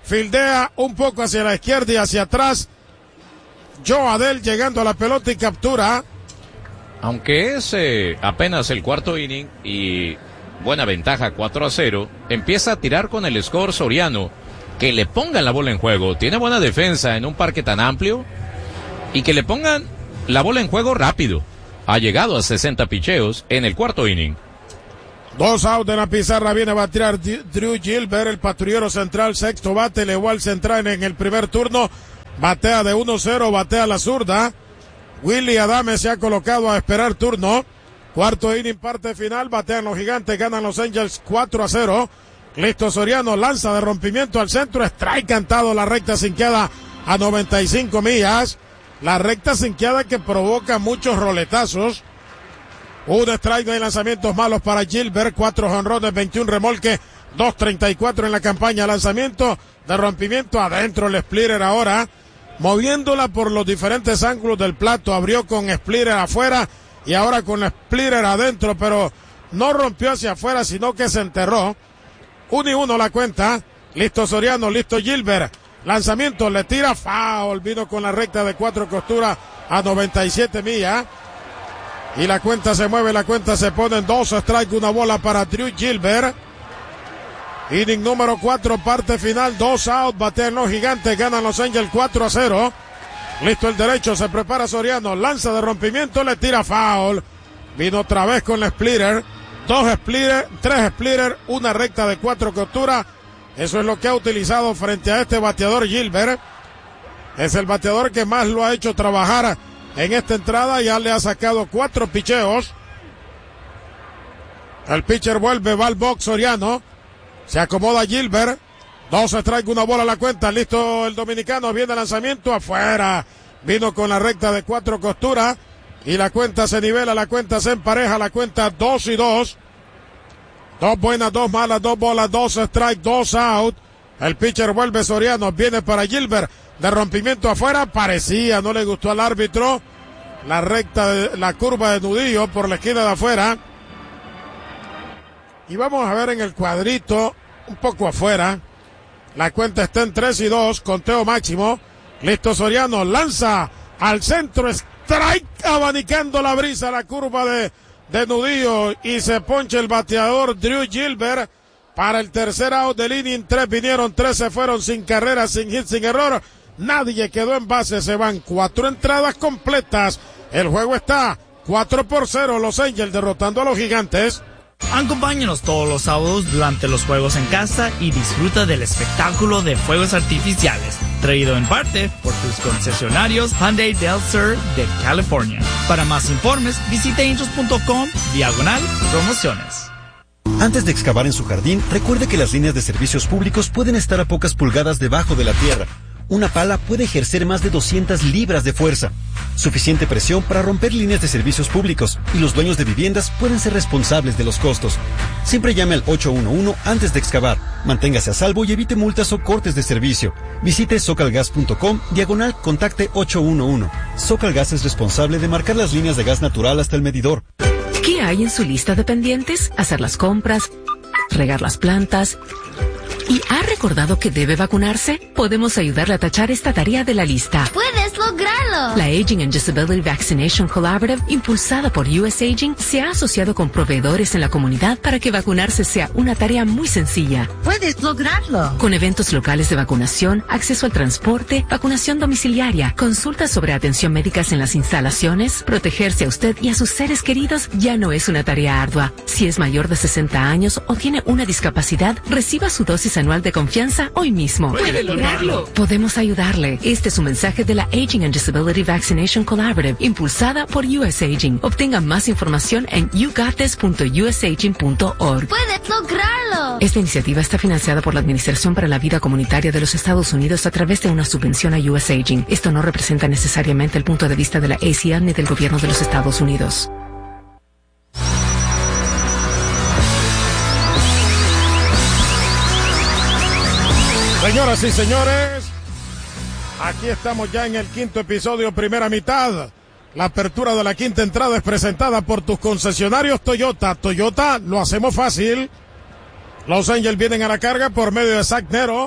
fildea un poco hacia la izquierda y hacia atrás. Joe Adell llegando a la pelota y captura. Aunque es eh, apenas el cuarto inning y buena ventaja cuatro a cero, empieza a tirar con el score Soriano. Que le pongan la bola en juego. Tiene buena defensa en un parque tan amplio. Y que le pongan la bola en juego rápido. Ha llegado a sesenta picheos en el cuarto inning. Dos out en la pizarra. Viene a batear Drew Gilbert, el patrullero central. Sexto bate, le igual central en el primer turno. Batea de uno cero, batea la zurda. Willy Adames se ha colocado a esperar turno. Cuarto inning, parte final. Batean los Gigantes, ganan los Angels cuatro a cero. Listo Soriano, lanza de rompimiento al centro. Strike cantado, la recta sinqueada a noventa y cinco millas. La recta sinqueada que provoca muchos roletazos. Un strike, no hay lanzamientos malos para Gilbert. Cuatro jonrones, veintiún remolque, dos treinta y cuatro en la campaña. Lanzamiento de rompimiento adentro, el splitter ahora. Moviéndola por los diferentes ángulos del plato. Abrió con splitter afuera y ahora con splitter adentro, pero no rompió hacia afuera, sino que se enterró. Uno y uno la cuenta. Listo Soriano, listo Gilbert. Lanzamiento, le tira foul. Vino con la recta de cuatro costuras a noventa y siete millas. Y la cuenta se mueve, la cuenta se pone en dos strike, una bola para Drew Gilbert. Inning número cuatro, parte final, dos out, batean los Gigantes, ganan los Angels cuatro a cero. Listo el derecho, se prepara Soriano, lanza de rompimiento, le tira foul. Vino otra vez con la splitter, dos splitter, tres splitter, una recta de cuatro costuras. Eso es lo que ha utilizado frente a este bateador Gilbert. Es el bateador que más lo ha hecho trabajar en esta entrada, ya le ha sacado cuatro picheos. El pitcher vuelve, va al box Soriano. Se acomoda Gilbert. Dos strike, una bola a la cuenta. Listo el dominicano. Viene el lanzamiento afuera. Vino con la recta de cuatro costuras. Y la cuenta se nivela, la cuenta se empareja, la cuenta dos y dos. Dos buenas, dos malas, dos bolas, dos strike, dos out. El pitcher vuelve Soriano. Viene para Gilbert. De rompimiento afuera. Parecía, no le gustó al árbitro. La recta, de, la curva de nudillo por la esquina de afuera. Y vamos a ver en el cuadrito, un poco afuera. La cuenta está en tres y dos, conteo máximo. Listo Soriano, lanza al centro, strike, abanicando la brisa, la curva de, de nudillo. Y se poncha el bateador Drew Gilbert para el tercer out del inning. Tres vinieron, tres se fueron sin carrera, sin hit, sin error. Nadie quedó en base, se van cuatro entradas completas. El juego está cuatro por cero, los Angels derrotando a los Gigantes. Acompáñanos todos los sábados durante los juegos en casa y disfruta del espectáculo de fuegos artificiales, traído en parte por tus concesionarios Hyundai Del Sur de California. Para más informes, visite angels punto com diagonal promociones. Antes de excavar en su jardín, recuerde que las líneas de servicios públicos pueden estar a pocas pulgadas debajo de la tierra. Una pala puede ejercer más de doscientas libras de fuerza. Suficiente presión para romper líneas de servicios públicos, y los dueños de viviendas pueden ser responsables de los costos. Siempre llame al ocho uno uno antes de excavar. Manténgase a salvo y evite multas o cortes de servicio. Visite socalgas punto com diagonal contacte ocho uno uno. Socalgas es responsable de marcar las líneas de gas natural hasta el medidor. ¿Qué hay en su lista de pendientes? Hacer las compras, regar las plantas. ¿Y ha recordado que debe vacunarse? Podemos ayudarle a tachar esta tarea de la lista. ¡Puedes lograrlo! La Aging and Disability Vaccination Collaborative, impulsada por U S Aging, se ha asociado con proveedores en la comunidad para que vacunarse sea una tarea muy sencilla. ¡Puedes lograrlo! Con eventos locales de vacunación, acceso al transporte, vacunación domiciliaria, consultas sobre atención médicas en las instalaciones, protegerse a usted y a sus seres queridos ya no es una tarea ardua. Si es mayor de sesenta años o tiene una discapacidad, reciba su dosis anual de confianza hoy mismo. ¡Puede lograrlo! Podemos ayudarle. Este es un mensaje de la Aging and Disability Vaccination Collaborative, impulsada por U S Aging. Obtenga más información en you got this punto u s aging punto org. ¡Puedes lograrlo! Esta iniciativa está financiada por la Administración para la Vida Comunitaria de los Estados Unidos a través de una subvención a U S Aging. Esto no representa necesariamente el punto de vista de la A C L ni del gobierno de los Estados Unidos. Señoras y señores, aquí estamos ya en el quinto episodio, primera mitad. La apertura de la quinta entrada es presentada por tus concesionarios Toyota. Toyota, lo hacemos fácil. Los Angels vienen a la carga por medio de Zach Nero.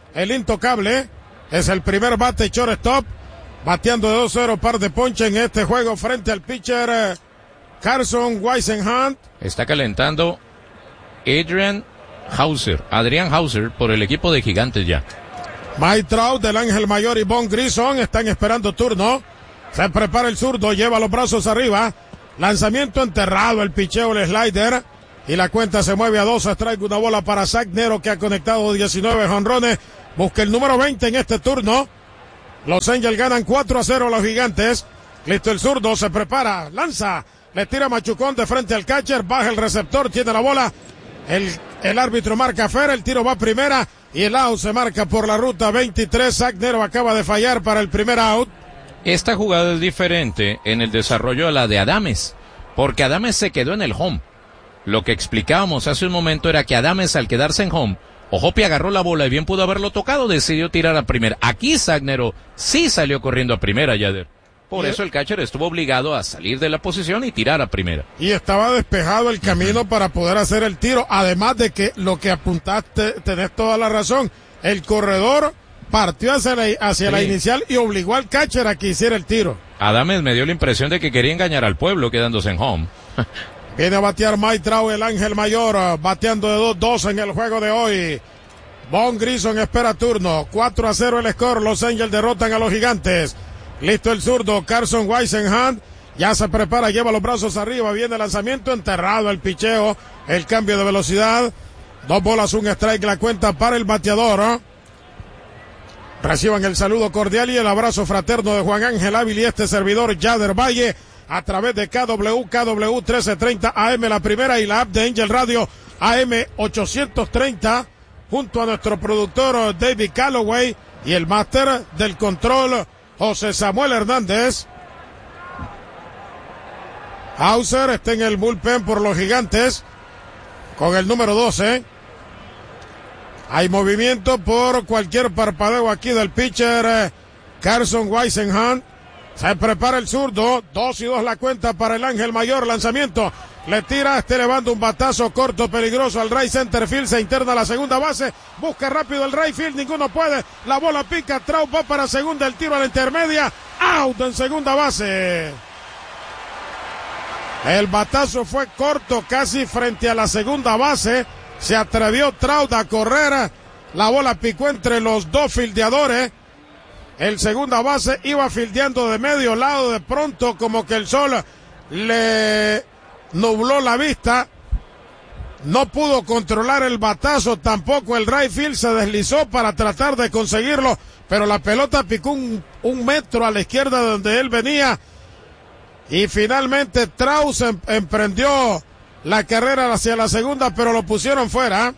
el intocable, es el primer bate shortstop, bateando de dos cero, par de ponche en este juego frente al pitcher eh, Carson Whisenhunt. Está calentando Adrian Hauser, Adrián Hauser por el equipo de Gigantes ya. Mike Trout del Ángel Mayor y Von Grison están esperando turno. Se prepara el zurdo, lleva los brazos arriba. Lanzamiento enterrado, el picheo, el slider. Y la cuenta se mueve a dos. Strike, una bola para Zach Nero, que ha conectado diecinueve jonrones. Busca el número veinte en este turno. Los Angels ganan cuatro a cero a los Gigantes. Listo el zurdo, se prepara, lanza. Le tira machucón de frente al catcher. Baja el receptor, tiene la bola. El, el árbitro marca fuera, el tiro va a primera. Y el out se marca por la ruta veintitrés. Zach Nero acaba de fallar para el primer out. Esta jugada es diferente en el desarrollo de la de Adames, porque Adames se quedó en el home. Lo que explicábamos hace un momento era que Adames, al quedarse en home, Ojopi agarró la bola y bien pudo haberlo tocado, decidió tirar a primera. Aquí Zach Nero sí salió corriendo a primera, Yader. Por eso el catcher estuvo obligado a salir de la posición y tirar a primera. Y estaba despejado el camino para poder hacer el tiro, además de que lo que apuntaste, tenés toda la razón, el corredor partió hacia la, hacia sí. la inicial y obligó al catcher a que hiciera el tiro. Adames me dio la impresión de que quería engañar al pueblo quedándose en home. Viene a batear Mike Trout, el Ángel Mayor, bateando de dos dos en el juego de hoy. Von Grison espera turno, cuatro a cero el score, Los Angels derrotan a los Gigantes. Listo el zurdo, Carson Whisenhunt, ya se prepara, lleva los brazos arriba, viene el lanzamiento, enterrado el picheo, el cambio de velocidad, dos bolas, un strike, la cuenta para el bateador, ¿eh? Reciban el saludo cordial y el abrazo fraterno de Juan Ángel Ávila y este servidor Yader Valle a través de K W K W trece treinta A M, la primera, y la app de Angel Radio A M ochocientos treinta, junto a nuestro productor David Calloway y el máster del control José Samuel Hernández. Hauser está en el bullpen por los Gigantes con el número doce. Hay movimiento por cualquier parpadeo aquí del pitcher eh, Carson Whisenhunt. Se prepara el zurdo, dos y dos la cuenta para el Ángel Mayor, lanzamiento, le tira, está elevando un batazo corto, peligroso al right center field, se interna a la segunda base, busca rápido el right field, ninguno puede, la bola pica, Trout va para segunda, el tiro a la intermedia, out en segunda base. El batazo fue corto, casi frente a la segunda base, se atrevió Trout a correr, la bola picó entre los dos fildeadores. El segunda base iba fildeando de medio lado, de pronto como que el sol le nubló la vista, no pudo controlar el batazo, tampoco el right field, se deslizó para tratar de conseguirlo, pero la pelota picó un, un metro a la izquierda de donde él venía, y finalmente Trout em, emprendió la carrera hacia la segunda, pero lo pusieron fuera.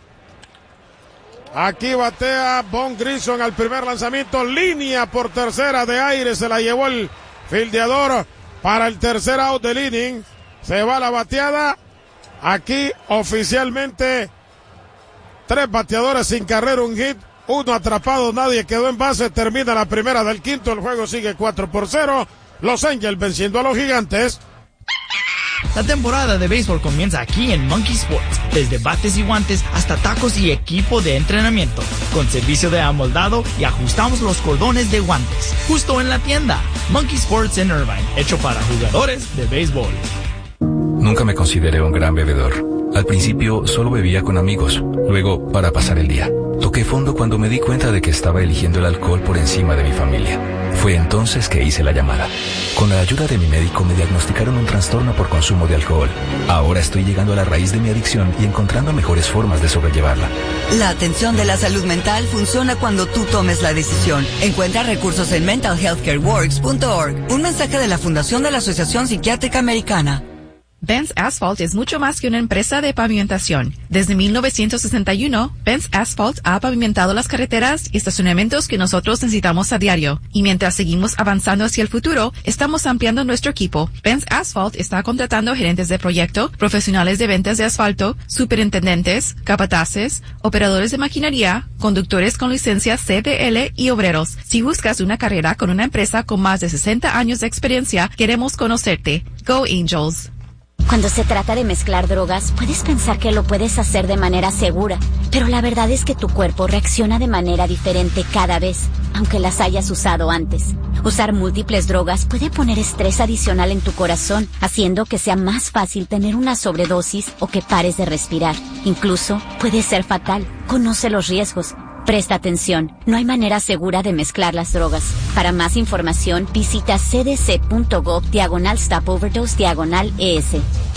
Aquí batea Von Grison al primer lanzamiento, línea por tercera de aire, se la llevó el fildeador para el tercer out del inning. Se va la bateada. Aquí oficialmente tres bateadores sin carrera, un hit, uno atrapado, nadie quedó en base. Termina la primera del quinto, el juego sigue cuatro por cero. Los Angels venciendo a los Gigantes. La temporada de béisbol comienza aquí en Monkey Sports, desde bates y guantes hasta tacos y equipo de entrenamiento, con servicio de amoldado y ajustamos los cordones de guantes, justo en la tienda. Monkey Sports en Irvine, hecho para jugadores de béisbol. Nunca me consideré un gran bebedor. Al principio solo bebía con amigos, luego para pasar el día. Toqué fondo cuando me di cuenta de que estaba eligiendo el alcohol por encima de mi familia. Fue entonces que hice la llamada. Con la ayuda de mi médico me diagnosticaron un trastorno por consumo de alcohol. Ahora estoy llegando a la raíz de mi adicción y encontrando mejores formas de sobrellevarla. La atención de la salud mental funciona cuando tú tomes la decisión. Encuentra recursos en mental health care works punto org. Un mensaje de la Fundación de la Asociación Psiquiátrica Americana. Benz Asphalt es mucho más que una empresa de pavimentación. Desde mil novecientos sesenta y uno, Benz Asphalt ha pavimentado las carreteras y estacionamientos que nosotros necesitamos a diario. Y mientras seguimos avanzando hacia el futuro, estamos ampliando nuestro equipo. Benz Asphalt está contratando gerentes de proyecto, profesionales de ventas de asfalto, superintendentes, capataces, operadores de maquinaria, conductores con licencia C D L y obreros. Si buscas una carrera con una empresa con más de sesenta años de experiencia, queremos conocerte. Go Angels. Cuando se trata de mezclar drogas, puedes pensar que lo puedes hacer de manera segura, pero la verdad es que tu cuerpo reacciona de manera diferente cada vez, aunque las hayas usado antes. Usar múltiples drogas puede poner estrés adicional en tu corazón, haciendo que sea más fácil tener una sobredosis o que pares de respirar. Incluso puede ser fatal. Conoce los riesgos. Presta atención, no hay manera segura de mezclar las drogas. Para más información, visita cdc.gov diagonal stop overdose diagonal ES.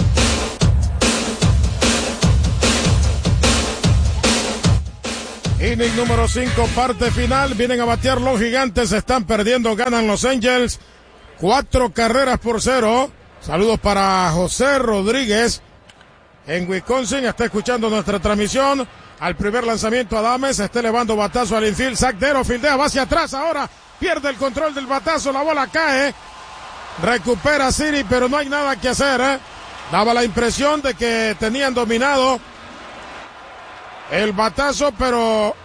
Inning número cinco, parte final. Vienen a batear los Gigantes, están perdiendo, ganan los Angels. Cuatro carreras por cero. Saludos para José Rodríguez en Wisconsin, está escuchando nuestra transmisión. Al primer lanzamiento Adames, está elevando batazo al infield, Sacdero fildea, va hacia atrás ahora, pierde el control del batazo, la bola cae, recupera Siri, pero no hay nada que hacer, ¿eh? Daba la impresión de que tenían dominado el batazo, pero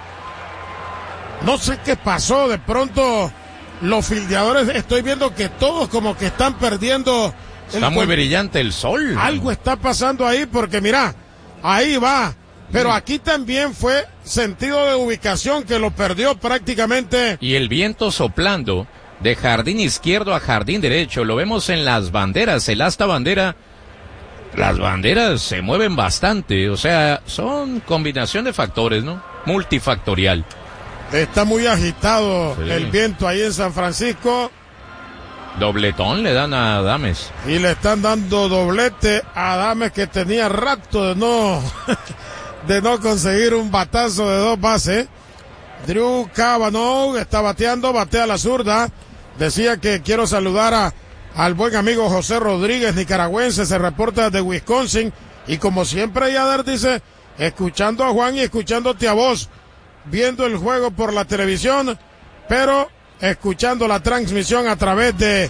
no sé qué pasó, de pronto los fildeadores, estoy viendo que todos como que están perdiendo. Está muy brillante el sol. Algo está pasando ahí porque mira, ahí va. Pero aquí también fue sentido de ubicación que lo perdió prácticamente. Y el viento soplando de jardín izquierdo a jardín derecho. Lo vemos en las banderas, el asta bandera. Las banderas se mueven bastante. O sea, son combinación de factores, ¿no? Multifactorial. Está muy agitado sí. El viento ahí en San Francisco. Dobletón le dan a Adames. Y le están dando doblete a Adames, que tenía rato de no... de no conseguir un batazo de dos bases. Drew Cavanaugh está bateando, batea a la zurda. Decía que quiero saludar a, al buen amigo José Rodríguez, nicaragüense, se reporta de Wisconsin. Y como siempre, Yader dice, escuchando a Juan y escuchándote a vos, viendo el juego por la televisión, pero escuchando la transmisión a través de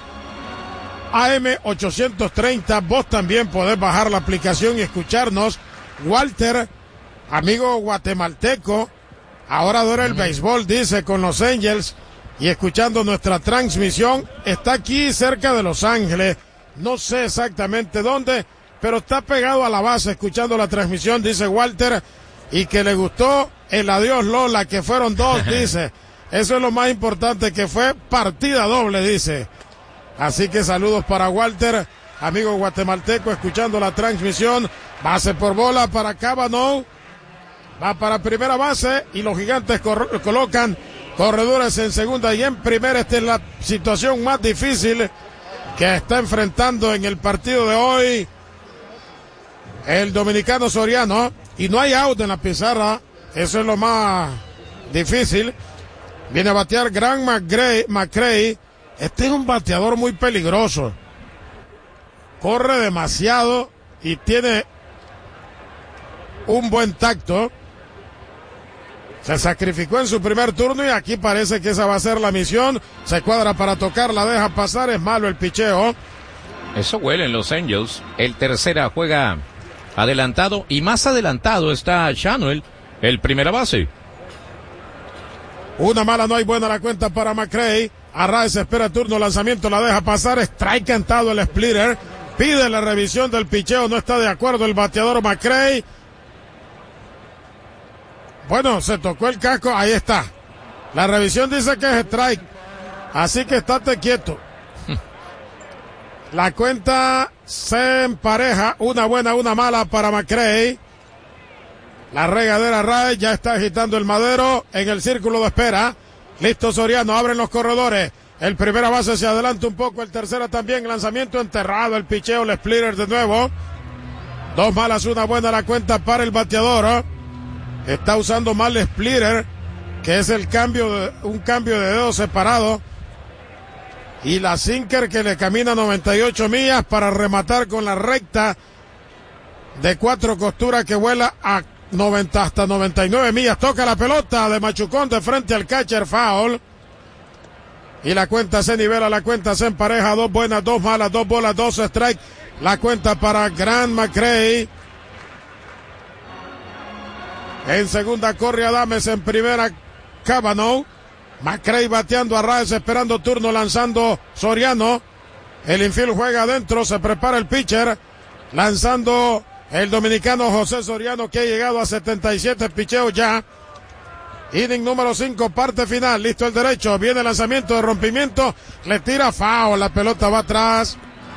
A M ochocientos treinta. Vos también podés bajar la aplicación y escucharnos. Walter, amigo guatemalteco, ahora adora el béisbol, dice, con los Angels, y escuchando nuestra transmisión, está aquí cerca de Los Ángeles, no sé exactamente dónde, pero está pegado a la base escuchando la transmisión, dice Walter, y que le gustó el adiós Lola, que fueron dos, dice, eso es lo más importante, que fue partida doble, dice. Así que saludos para Walter, amigo guatemalteco, escuchando la transmisión. Base por bola para Cavanaugh, va para primera base y los Gigantes cor- colocan corredores en segunda y en primera. Esta es la situación más difícil que está enfrentando en el partido de hoy el dominicano Soriano, y no hay out en la pizarra, eso es lo más difícil. Viene a batear Grant McCray, McCray. Este es un bateador muy peligroso, corre demasiado y tiene un buen tacto. Se sacrificó en su primer turno y aquí parece que esa va a ser la misión. Se cuadra para tocar, la deja pasar, es malo el picheo. Eso huelen los Angels. El tercera juega adelantado y más adelantado está Shanuel, el primera base. Una mala, no hay buena la cuenta para McCray. Arraez espera turno, lanzamiento, la deja pasar, strike cantado el splitter. Pide la revisión del picheo, no está de acuerdo el bateador McCray. Bueno, se tocó el casco, ahí está. La revisión dice que es strike, así que estate quieto. La cuenta se empareja, una buena, una mala para McCray. La regadera Ray ya está agitando el madero en el círculo de espera. Listo Soriano, abren los corredores. El primera base se adelanta un poco, el tercera también, lanzamiento enterrado, el picheo, el splitter de nuevo. Dos malas, una buena la cuenta para el bateador, ¿eh? Está usando mal el splitter, que es el cambio de, un cambio de dedo separado. Y la sinker que le camina noventa y ocho millas para rematar con la recta de cuatro costuras que vuela a noventa hasta noventa y nueve millas. Toca la pelota de machucón de frente al catcher, foul. Y la cuenta se nivela, la cuenta se empareja, dos buenas, dos malas, dos bolas, dos strikes. La cuenta para Grant McCray. En segunda corre Adames, en primera Cavanaugh. McCray bateando a Raes, esperando turno, lanzando Soriano. El infield juega adentro, se prepara el pitcher. lanzando el dominicano José Soriano, que ha llegado a setenta y siete picheos ya. Inning número cinco, parte final, listo el derecho, viene el lanzamiento de rompimiento, le tira foul, la pelota va atrás.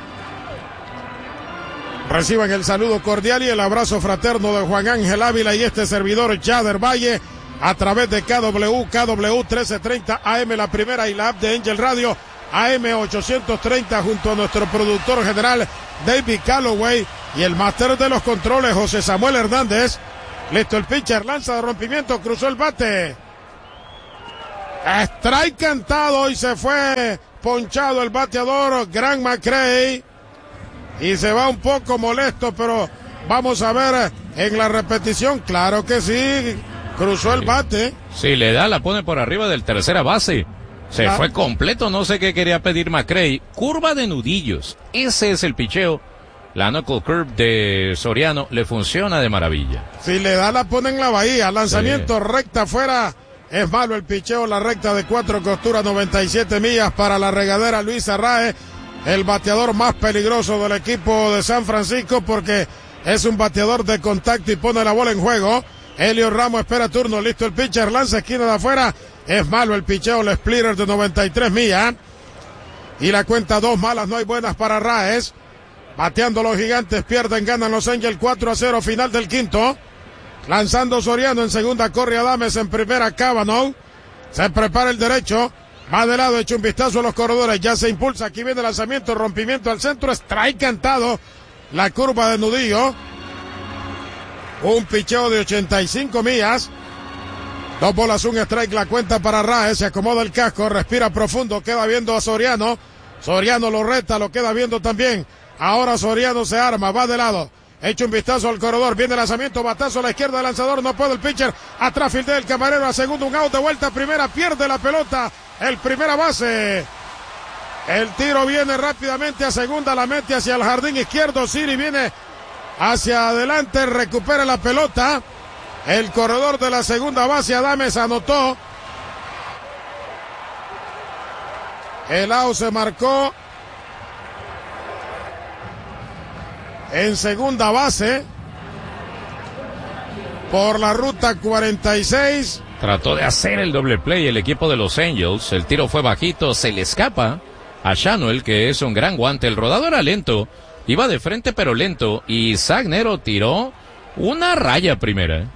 Reciban el saludo cordial y el abrazo fraterno de Juan Ángel Ávila y este servidor Yader Valle a través de K W, K W trece treinta A M, la primera, y la app de Angel Radio A M ochocientos treinta, junto a nuestro productor general David Calloway y el máster de los controles José Samuel Hernández. Listo el pitcher, lanza de rompimiento, cruzó el bate. Strike cantado y se fue ponchado el bateador Grant McCray. Y se va un poco molesto, pero vamos a ver en la repetición. Claro que sí, cruzó el bate. Si le da, la pone por arriba del tercera base. Se ah. fue completo, no sé qué quería pedir McCray. Curva de nudillos, ese es el picheo. La knuckle curve de Soriano le funciona de maravilla. Si le da, la pone en la bahía. Lanzamiento, sí. Recta afuera. Es malo el picheo, la recta de cuatro costuras, noventa y siete millas para la regadera Luis Arraez, el bateador más peligroso del equipo de San Francisco, porque es un bateador de contacto y pone la bola en juego. Elio Ramos espera turno, listo el pitcher, lanza esquina de afuera. Es malo el picheo, el splitter de noventa y tres millas. Y la cuenta dos malas, no hay buenas para Arraez. Bateando los Gigantes, pierden, ganan los Angels cuatro a cero, final del quinto. Lanzando Soriano en segunda, corre Adames en primera, Cavanaugh. Se prepara el derecho, va de lado, echa un vistazo a los corredores, ya se impulsa, aquí viene el lanzamiento, rompimiento al centro, strike cantado, la curva de nudillo. Un picheo de ochenta y cinco millas. Dos bolas, un strike, la cuenta para Arraez, se acomoda el casco, respira profundo, queda viendo a Soriano. Soriano lo reta, lo queda viendo también. Ahora Soriano se arma, va de lado. Echa un vistazo al corredor, viene el lanzamiento, batazo a la izquierda, el lanzador, no puede el pitcher. Atrás fildea el camarero, a segundo, un out, de vuelta a primera, pierde la pelota, el primera base. El tiro viene rápidamente a segunda, la mete hacia el jardín izquierdo, Siri viene hacia adelante, recupera la pelota. El corredor de la segunda base, Adames, anotó. El out se marcó en segunda base por la ruta cuarenta y seis. Trató de hacer el doble play el equipo de los Angels. El tiro fue bajito, se le escapa a Shanuel, que es un gran guante. El rodado era lento, iba de frente pero lento, y Zach Nero tiró una raya primera.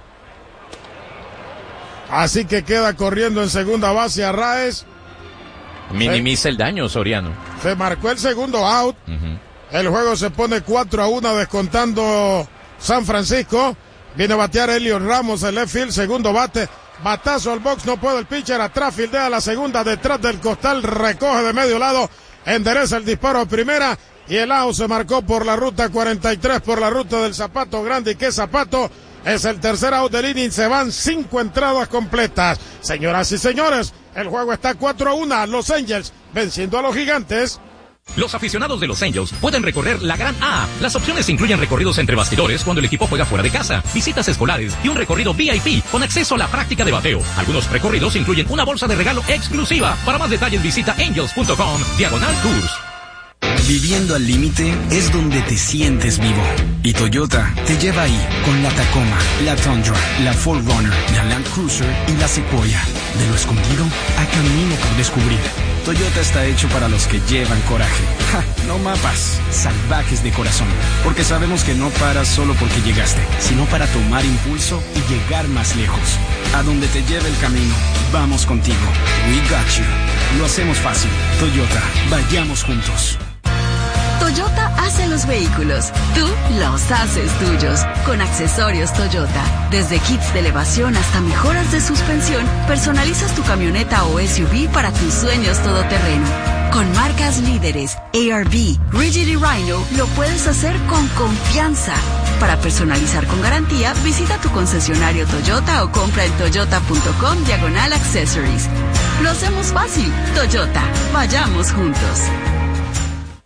Así que queda corriendo en segunda base Arraez. Minimiza el daño Soriano. Se marcó el segundo out. Uh-huh. El juego se pone cuatro a uno, descontando San Francisco. Viene a batear Elio Ramos, el left field, segundo bate. Batazo al box, no puede el pitcher. Atrás fildea la segunda, detrás del costal, recoge de medio lado. Endereza el disparo a primera. Y el out se marcó por la ruta cuarenta y tres, por la ruta del Zapato Grande. ¿Y qué Zapato? Es el tercer out del inning. Se van cinco entradas completas. Señoras y señores, el juego está cuatro a uno. Los Angels venciendo a los Gigantes. Los aficionados de los Angels pueden recorrer la Gran A. Las opciones incluyen recorridos entre bastidores cuando el equipo juega fuera de casa, visitas escolares y un recorrido V I P con acceso a la práctica de bateo. Algunos recorridos incluyen una bolsa de regalo exclusiva. Para más detalles visita angels punto com diagonal tours. Viviendo al límite es donde te sientes vivo. Y Toyota te lleva ahí con la Tacoma, la Tundra, la cuatro runner, la Land Cruiser y la Sequoia. De lo escondido a camino por descubrir. Toyota está hecho para los que llevan coraje. Ja, no mapas, salvajes de corazón. Porque sabemos que no paras solo porque llegaste, sino para tomar impulso y llegar más lejos. A donde te lleve el camino, vamos contigo. We got you. Lo hacemos fácil. Toyota, vayamos juntos. Toyota hace los vehículos, tú los haces tuyos. Con accesorios Toyota, desde kits de elevación hasta mejoras de suspensión, personalizas tu camioneta o S U V para tus sueños todoterreno. Con marcas líderes, A R V, Rigid y Rhino, lo puedes hacer con confianza. Para personalizar con garantía, visita tu concesionario Toyota o compra en toyota punto com diagonal accessories. Lo hacemos fácil. Toyota, vayamos juntos.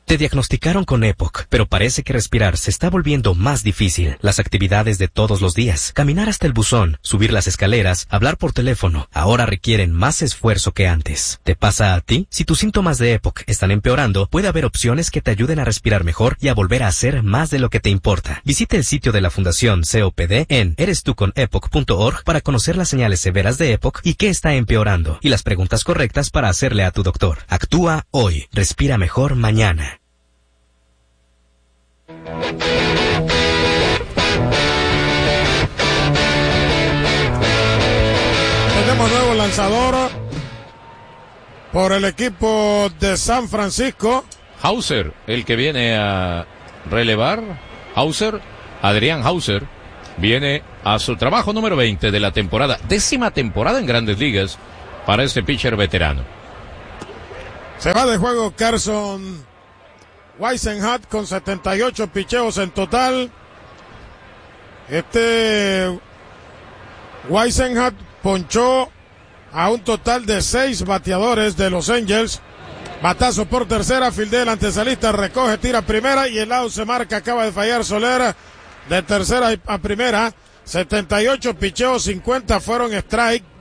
Te diagnosticaron con EPOC, pero parece que respirar se está volviendo más difícil. Las actividades de todos los días, caminar hasta el buzón, subir las escaleras, hablar por teléfono, ahora requieren más esfuerzo que antes. ¿Te pasa a ti? Si tus síntomas de EPOC están empeorando, puede haber opciones que te ayuden a respirar mejor y a volver a hacer más de lo que te importa. Visita el sitio de la Fundación C O P D en eres tú con epoc punto org para conocer las señales severas de EPOC y qué está empeorando, y las preguntas correctas para hacerle a tu doctor. Actúa hoy. Respira mejor mañana. Tenemos nuevo lanzador por el equipo de San Francisco. Hauser, el que viene a relevar. Hauser, Adrián Hauser, viene a su trabajo número veinte de la temporada, décima temporada en Grandes Ligas para este pitcher veterano. Se va de juego Carson Whisenhat con setenta y ocho picheos en total. Este Whisenhat ponchó a un total de seis bateadores de los Angels. Batazo por tercera, fildea el antesalista, recoge, tira primera y el out se marca. Acaba de fallar Soler de tercera a primera. setenta y ocho picheos, cincuenta fueron strike.